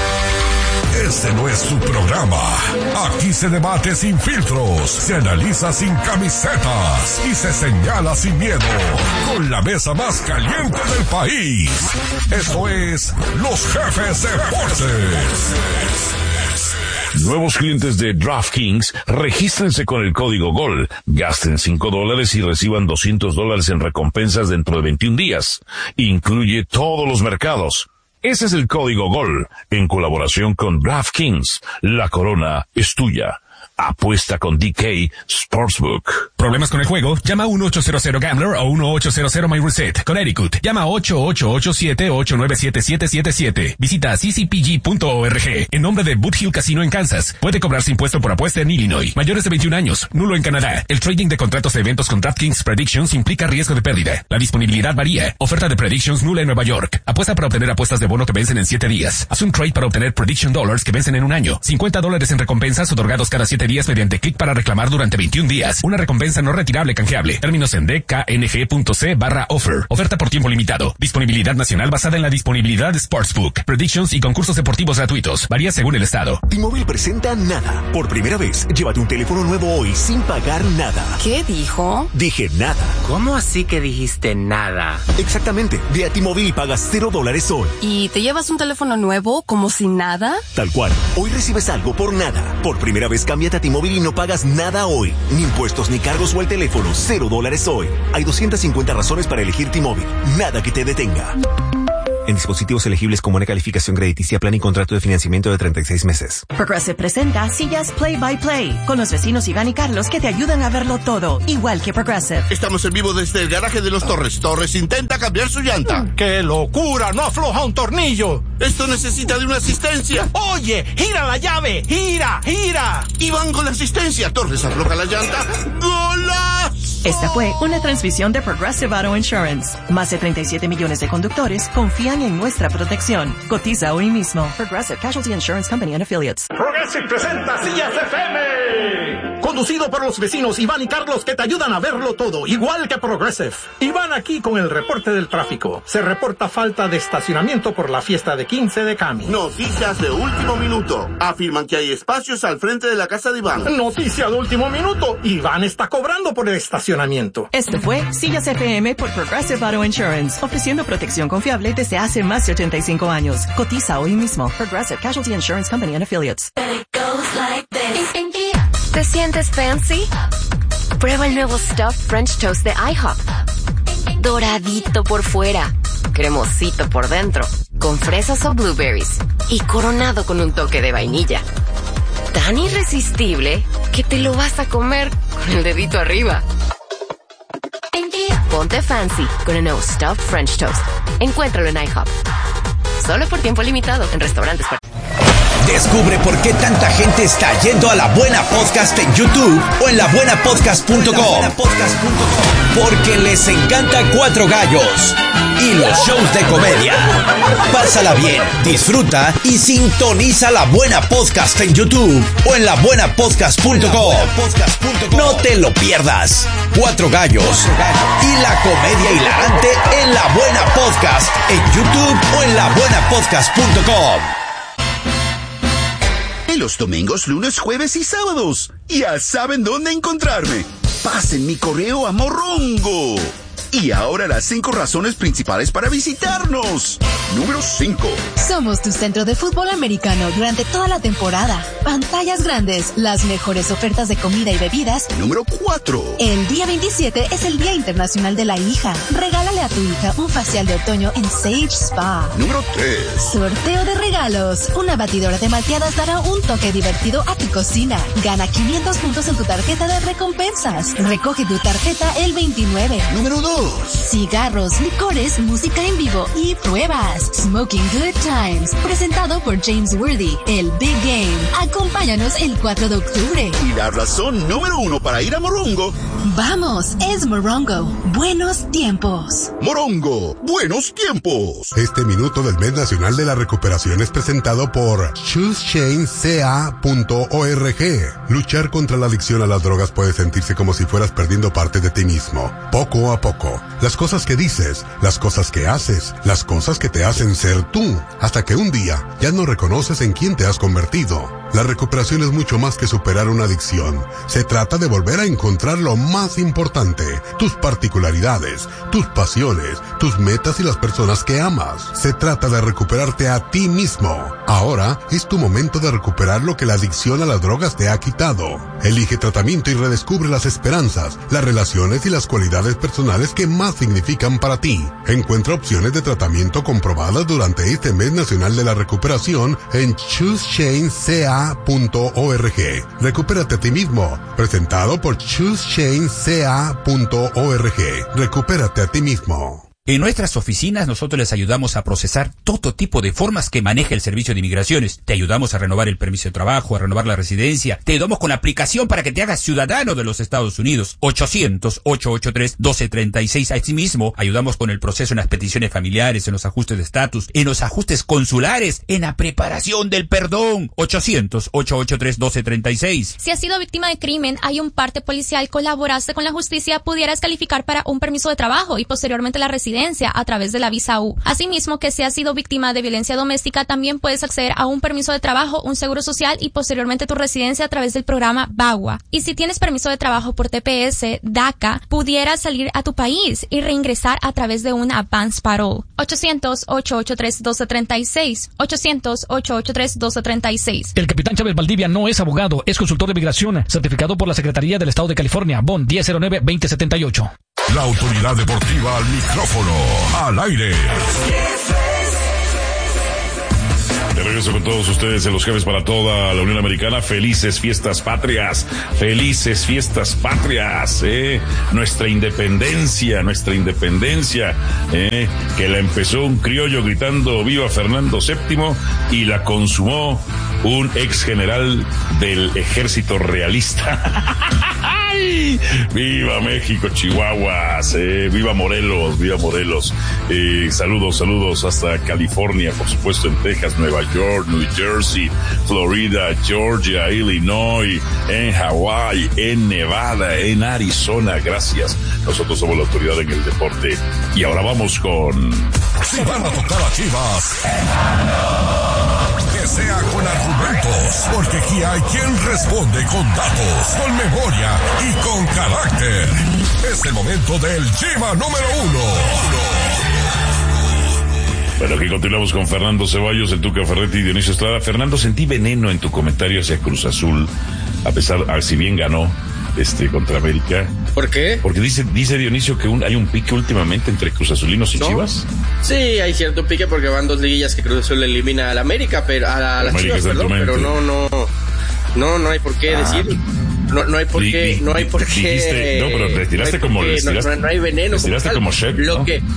este no es su programa. Aquí se debate sin filtros, se analiza sin camisetas y se señala sin miedo. Con la mesa más caliente del país. Esto es Los Jefes Deportes. Nuevos clientes de DraftKings, regístrense con el código GOL, gasten cinco dólares y reciban doscientos dólares en recompensas dentro de veintiún días. Incluye todos los mercados. Ese es el código GOL, en colaboración con DraftKings. La corona es tuya. Apuesta con D K Sportsbook. ¿Problemas con el juego? Llama a uno ocho cero cero Gambler o uno ocho cero cero My Reset. Connecticut. Llama a ocho ocho ocho siete ocho nueve siete siete siete siete. Visita c c p g punto org. En nombre de Boot Hill Casino en Kansas. Puede cobrarse impuesto por apuesta en Illinois. Mayores de veintiún años. Nulo en Canadá. El trading de contratos de eventos con DraftKings Predictions implica riesgo de pérdida. La disponibilidad varía. Oferta de Predictions nula en Nueva York. Apuesta para obtener apuestas de bono que vencen en siete días. Haz un trade para obtener Prediction Dollars que vencen en un año. cincuenta dólares en recompensas otorgados cada siete días mediante clic para reclamar durante veintiún días. Una recompensa no retirable canjeable. Términos en d k n g punto c barra offer. Oferta por tiempo limitado. Disponibilidad nacional basada en la disponibilidad de Sportsbook. Predictions y concursos deportivos gratuitos. Varía según el estado. T-Mobile presenta Nada. Por primera vez, llévate un teléfono nuevo hoy sin pagar nada. ¿Qué dijo? Dije nada. ¿Cómo así que dijiste nada? Exactamente. Ve a T-Mobile y pagas cero dólares hoy. ¿Y te llevas un teléfono nuevo como si nada? Tal cual. Hoy recibes algo por nada. Por primera vez, cámbiate a T-Mobile y no pagas nada hoy. Ni impuestos, ni cargos o el teléfono. Cero dólares hoy. Hay doscientas cincuenta razones para elegir T-Mobile. Nada que te detenga. En dispositivos elegibles con buena calificación crediticia, plan y contrato de financiamiento de treinta y seis meses. Progressive presenta Sillas Play by Play, con los vecinos Iván y Carlos que te ayudan a verlo todo, igual que Progressive. Estamos en vivo desde el garaje de los Torres. Torres intenta cambiar su llanta. ¡Qué locura! ¡No afloja un tornillo! Esto necesita de una asistencia. ¡Oye! ¡Gira la llave! ¡Gira! ¡Gira! Iván con la asistencia. Torres afloja la llanta. ¡Golazo! Esta fue una transmisión de Progressive Auto Insurance. Más de treinta y siete millones de conductores confían en nuestra protección. Cotiza hoy mismo. Progressive Casualty Insurance Company and Affiliates. Progressive presenta Sillas F M. Conducido por los vecinos Iván y Carlos que te ayudan a verlo todo, igual que Progressive. Iván aquí con el reporte del tráfico. Se reporta falta de estacionamiento por la fiesta de quince de Cami. Noticias de último minuto. Afirman que hay espacios al frente de la casa de Iván. Noticia de último minuto. Iván está cobrando por el estacionamiento. Esto fue Sillas F M por Progressive Auto Insurance, ofreciendo protección confiable desde hace más de ochenta y cinco años. Cotiza hoy mismo. Progressive Casualty Insurance Company and Affiliates. ¿Te sientes fancy? Prueba el nuevo Stuffed French Toast de IHOP. Doradito por fuera, cremosito por dentro, con fresas o blueberries y coronado con un toque de vainilla. Tan irresistible que te lo vas a comer con el dedito arriba. Ponte fancy con el nuevo Stuffed French Toast. Encuéntralo en IHOP. Solo por tiempo limitado en restaurantes. Descubre por qué tanta gente está yendo a La Buena Podcast en YouTube o en la buena podcast punto com. Porque les encanta Cuatro Gallos y los shows de comedia. Pásala bien, disfruta y sintoniza La Buena Podcast en YouTube o en la buena podcast punto com. No te lo pierdas. Cuatro Gallos y la comedia hilarante en La Buena Podcast en YouTube o en la buena podcast punto com. Los domingos, lunes, jueves y sábados. Ya saben dónde encontrarme. Pasen mi correo a Morongo. Y ahora las cinco razones principales para visitarnos. Número cinco. Somos tu centro de fútbol americano durante toda la temporada. Pantallas grandes, las mejores ofertas de comida y bebidas. Número cuatro. El día veintisiete es el Día Internacional de la Hija. Regálale a tu hija un facial de otoño en Sage Spa. Número tres. Sorteo de regalos. Una batidora de malteadas dará un toque divertido a tu cocina. Gana quinientos puntos en tu tarjeta de recompensas. Recoge tu tarjeta el veintinueve. Número dos. Cigarros, licores, música en vivo y pruebas. Smoking Good Times, presentado por James Worthy, el Big Game. Acompáñanos el cuatro de octubre. Y la razón número uno para ir a Morongo. Vamos, es Morongo. Buenos tiempos. Morongo, buenos tiempos. Este minuto del mes nacional de la recuperación es presentado por choose change c a punto org. Luchar contra la adicción a las drogas puede sentirse como si fueras perdiendo parte de ti mismo, poco a poco. contigo, las cosas que dices, las cosas que haces, las cosas que te hacen ser tú, hasta que un día ya no reconoces en quién te has convertido. La recuperación es mucho más que superar una adicción. Se trata de volver a encontrar lo más importante, tus particularidades, tus pasiones, tus metas y las personas que amas. Se trata de recuperarte a ti mismo. Ahora es tu momento de recuperar lo que la adicción a las drogas te ha quitado. Elige tratamiento y redescubre las esperanzas, las relaciones y las cualidades personales que más significan para ti. Encuentra opciones de tratamiento comprobadas durante este mes nacional de la recuperación en choose change c a punto org. Recupérate a ti mismo. Presentado por choose change c a punto org. Recupérate a ti mismo. En nuestras oficinas nosotros les ayudamos a procesar todo tipo de formas que maneja el Servicio de Inmigraciones. Te ayudamos a renovar el permiso de trabajo, a renovar la residencia. Te ayudamos con la aplicación para que te hagas ciudadano de los Estados Unidos. ochocientos, ochocientos ochenta y tres, doce treinta y seis. Asimismo, ayudamos con el proceso en las peticiones familiares, en los ajustes de estatus, en los ajustes consulares, en la preparación del perdón. ochocientos, ochocientos ochenta y tres, doce treinta y seis. Si has sido víctima de crimen, hay un parte policial, colaboraste con la justicia, pudieras calificar para un permiso de trabajo y posteriormente la residencia a través de la visa U. Asimismo, que si has sido víctima de violencia doméstica, también puedes acceder a un permiso de trabajo, un seguro social y posteriormente tu residencia a través del programa BAGUA. Y si tienes permiso de trabajo por T P S, DACA, pudieras salir a tu país y reingresar a través de una advance parole. ochocientos, ochocientos ochenta y tres, doce treinta y seis. ochocientos, ochocientos ochenta y tres, doce treinta y seis. El capitán Chávez Valdivia no es abogado, es consultor de migración, certificado por la Secretaría del Estado de California, B O N diez cero nueve, veinte setenta y ocho. La autoridad deportiva al micrófono, al aire. De regreso con todos ustedes en Los Jefes para toda la Unión Americana. Felices fiestas patrias, felices fiestas patrias, eh. Nuestra independencia, nuestra independencia, eh. Que la empezó un criollo gritando viva Fernando séptimo y la consumó un ex general del ejército realista. ¡Viva México, Chihuahuas! Eh, ¡Viva Morelos, viva Morelos! Eh, saludos, saludos hasta California, por supuesto en Texas, Nueva York, New Jersey, Florida, Georgia, Illinois, en Hawái, en Nevada, en Arizona. Gracias. Nosotros somos la autoridad en el deporte. Y ahora vamos con... Si van a tocar a Chivas, que sea con argumentos, porque aquí hay quien responde con datos, con memoria y con carácter. Es el momento del Chiva número uno. Bueno, aquí continuamos con Fernando Ceballos, el Tuca Ferretti y Dionisio Estrada. Fernando, sentí veneno en tu comentario hacia Cruz Azul, a pesar, a, si bien ganó este contra América. ¿Por qué? Porque dice dice Dionisio que un, hay un pique últimamente entre Cruz Azulinos y ¿no? Chivas. Sí, hay cierto pique porque van dos liguillas que Cruz Azul elimina a la América, pero a, la, a las Chivas, perdón, pero no, no, no, no hay por qué ah. decir. No, no hay por qué, no hay por qué. Dijiste, no, pero te tiraste no como, qué, les tiraste, no, no, no hay veneno. Les tiraste como, como chef, Lo ¿no? que,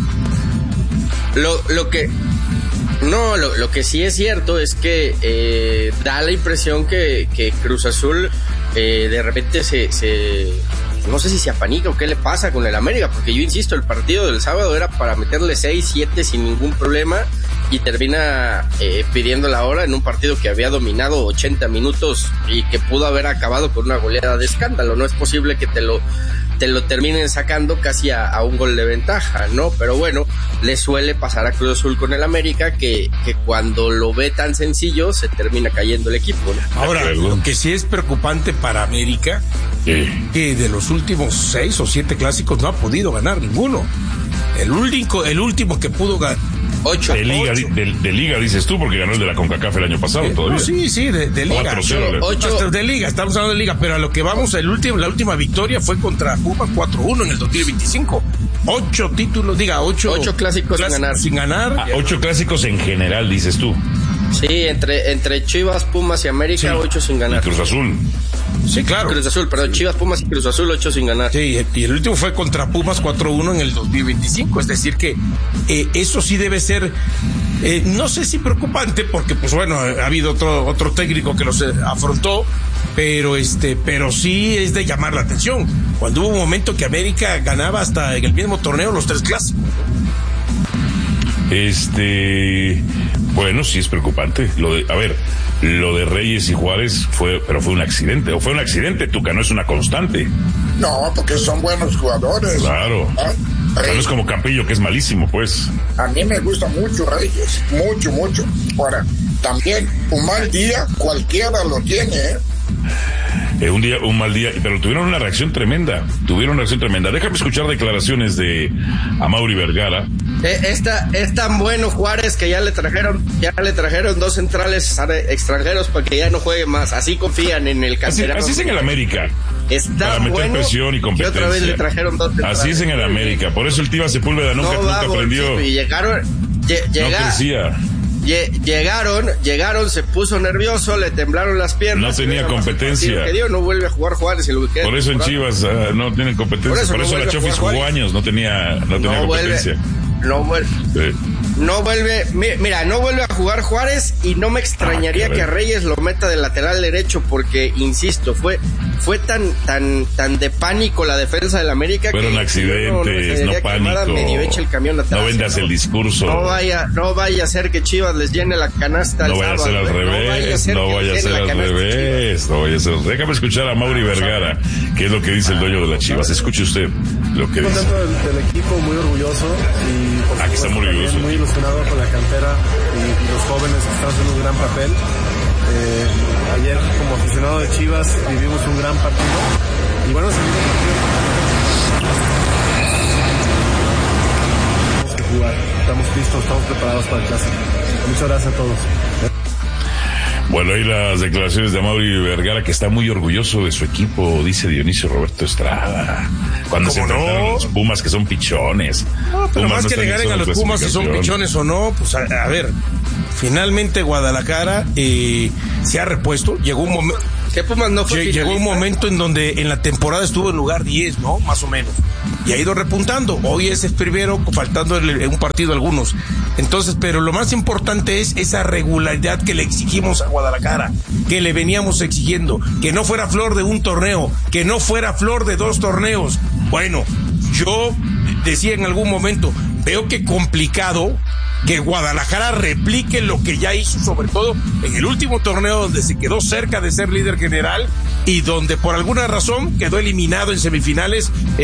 lo, lo que, no, lo, lo que sí es cierto es que eh, da la impresión que, que Cruz Azul eh, de repente se, se, no sé si se apanica o qué le pasa con el América, porque yo insisto, el partido del sábado era para meterle seis, siete sin ningún problema y termina eh, pidiendo la hora en un partido que había dominado ochenta minutos y que pudo haber acabado con una goleada de escándalo. No es posible que te lo te lo terminen sacando casi a, a un gol de ventaja, ¿no? Pero bueno, le suele pasar a Cruz Azul con el América que, que cuando lo ve tan sencillo se termina cayendo el equipo, ¿no? Ahora, lo que sí es preocupante para América, ¿Qué? que de los últimos seis o siete clásicos no ha podido ganar ninguno. El único, el último que pudo ganar Ocho. De liga, ocho. De, de liga dices tú, porque ganó el de la CONCACAF el año pasado, eh, todavía. No, sí, sí, de, de liga. cuatro cero. Ocho. De liga, estamos hablando de liga, pero a lo que vamos, el último, la última victoria fue contra Pumas cuatro uno en el dos mil veinticinco. Ocho títulos, diga, ocho. Ocho clásicos clásicos sin ganar. Sin ganar. Ah, ocho clásicos en general, dices tú. Sí, entre, entre Chivas, Pumas y América, sí. ocho sin ganar. Y Cruz Azul. Sí, claro. Cruz Azul, perdón, Chivas, Pumas y Cruz Azul, ocho sin ganar. Sí, y el último fue contra Pumas cuatro uno en el dos mil veinticinco. Es decir que eh, eso sí debe ser, eh, no sé si preocupante, porque pues bueno, ha habido otro otro técnico que los eh, afrontó, pero este, pero sí es de llamar la atención. Cuando hubo un momento que América ganaba hasta en el mismo torneo los tres clásicos, ¿no? Este, bueno, sí es preocupante. Lo de, a ver, lo de Reyes y Juárez fue, pero fue un accidente, o fue un accidente, Tuca, no es una constante. No, porque son buenos jugadores. Claro. ¿Ah? O sea, no es como Campillo, que es malísimo, pues. A mí me gusta mucho Reyes, mucho, mucho. Ahora, también un mal día cualquiera lo tiene, ¿eh? Eh, un día, un mal día, pero tuvieron una reacción tremenda, tuvieron una reacción tremenda. Déjame escuchar declaraciones de Amaury Vergara. Eh, está, es tan bueno Juárez que ya le trajeron, ya le trajeron dos centrales extranjeros para que ya no juegue más. Así confían en el canterano. Así, así es en el América. Está para meter bueno presión y competencia. Y otra vez le trajeron dos centrales. Así es en el América. Por eso el Tiva Sepúlveda nunca, no nunca aprendió. Y llegaron, lle, llega, no crecía. Llegaron, llegaron, se puso nervioso, le temblaron las piernas. No tenía competencia. Que dio, no vuelve a jugar Juárez. Y lo que por eso en Chivas uh, no tienen competencia. Por eso, por eso no la Chofis jugó años, no tenía, no tenía no competencia. Vuelve, no vuelve. Sí. No vuelve, mira, no vuelve a jugar Juárez y no me extrañaría ah, que a Reyes lo meta de lateral derecho porque, insisto, fue fue tan tan tan de pánico la defensa del América. Fueron que accidentes, no, no, no pánico. Medio echa el camión atrás, no vendas ¿no? el discurso. No vaya, no vaya a ser que Chivas les llene la canasta. No vaya a ser al revés, no vaya a ser al revés, no vaya a ser. Déjame escuchar a Amaury Vergara, que es lo que dice el dueño de las Chivas. Escuche usted lo que dice. Contento del, del equipo, muy orgulloso y por aquí está muy orgulloso. Muy ilusionado con la cantera y, y los jóvenes que están haciendo un gran papel. Eh, ayer como aficionado de Chivas vivimos un gran partido y bueno, seguimos tenemos que jugar, estamos listos, estamos preparados para el clásico. Muchas gracias a todos. Bueno, ahí las declaraciones de Amaury Vergara, que está muy orgulloso de su equipo, dice Dionisio Roberto Estrada. Cuando se enfrentaron no? a los Pumas, que son pichones. No, pero Pumas más no que le ganen a los Pumas, si son pichones o no, pues a, a ver, finalmente Guadalajara eh, se ha repuesto, llegó un momento... ¿Qué Pumas no fue Llegó un momento en donde en la temporada estuvo en lugar diez, ¿no? Más o menos. Y ha ido repuntando. Hoy es el primero, faltando un partido algunos. Entonces, pero lo más importante es esa regularidad que le exigimos a Guadalajara, que le veníamos exigiendo, que no fuera flor de un torneo, que no fuera flor de dos torneos. Bueno, yo decía en algún momento, veo que complicado que Guadalajara replique lo que ya hizo, sobre todo en el último torneo donde se quedó cerca de ser líder general y donde por alguna razón quedó eliminado en semifinales. Eh,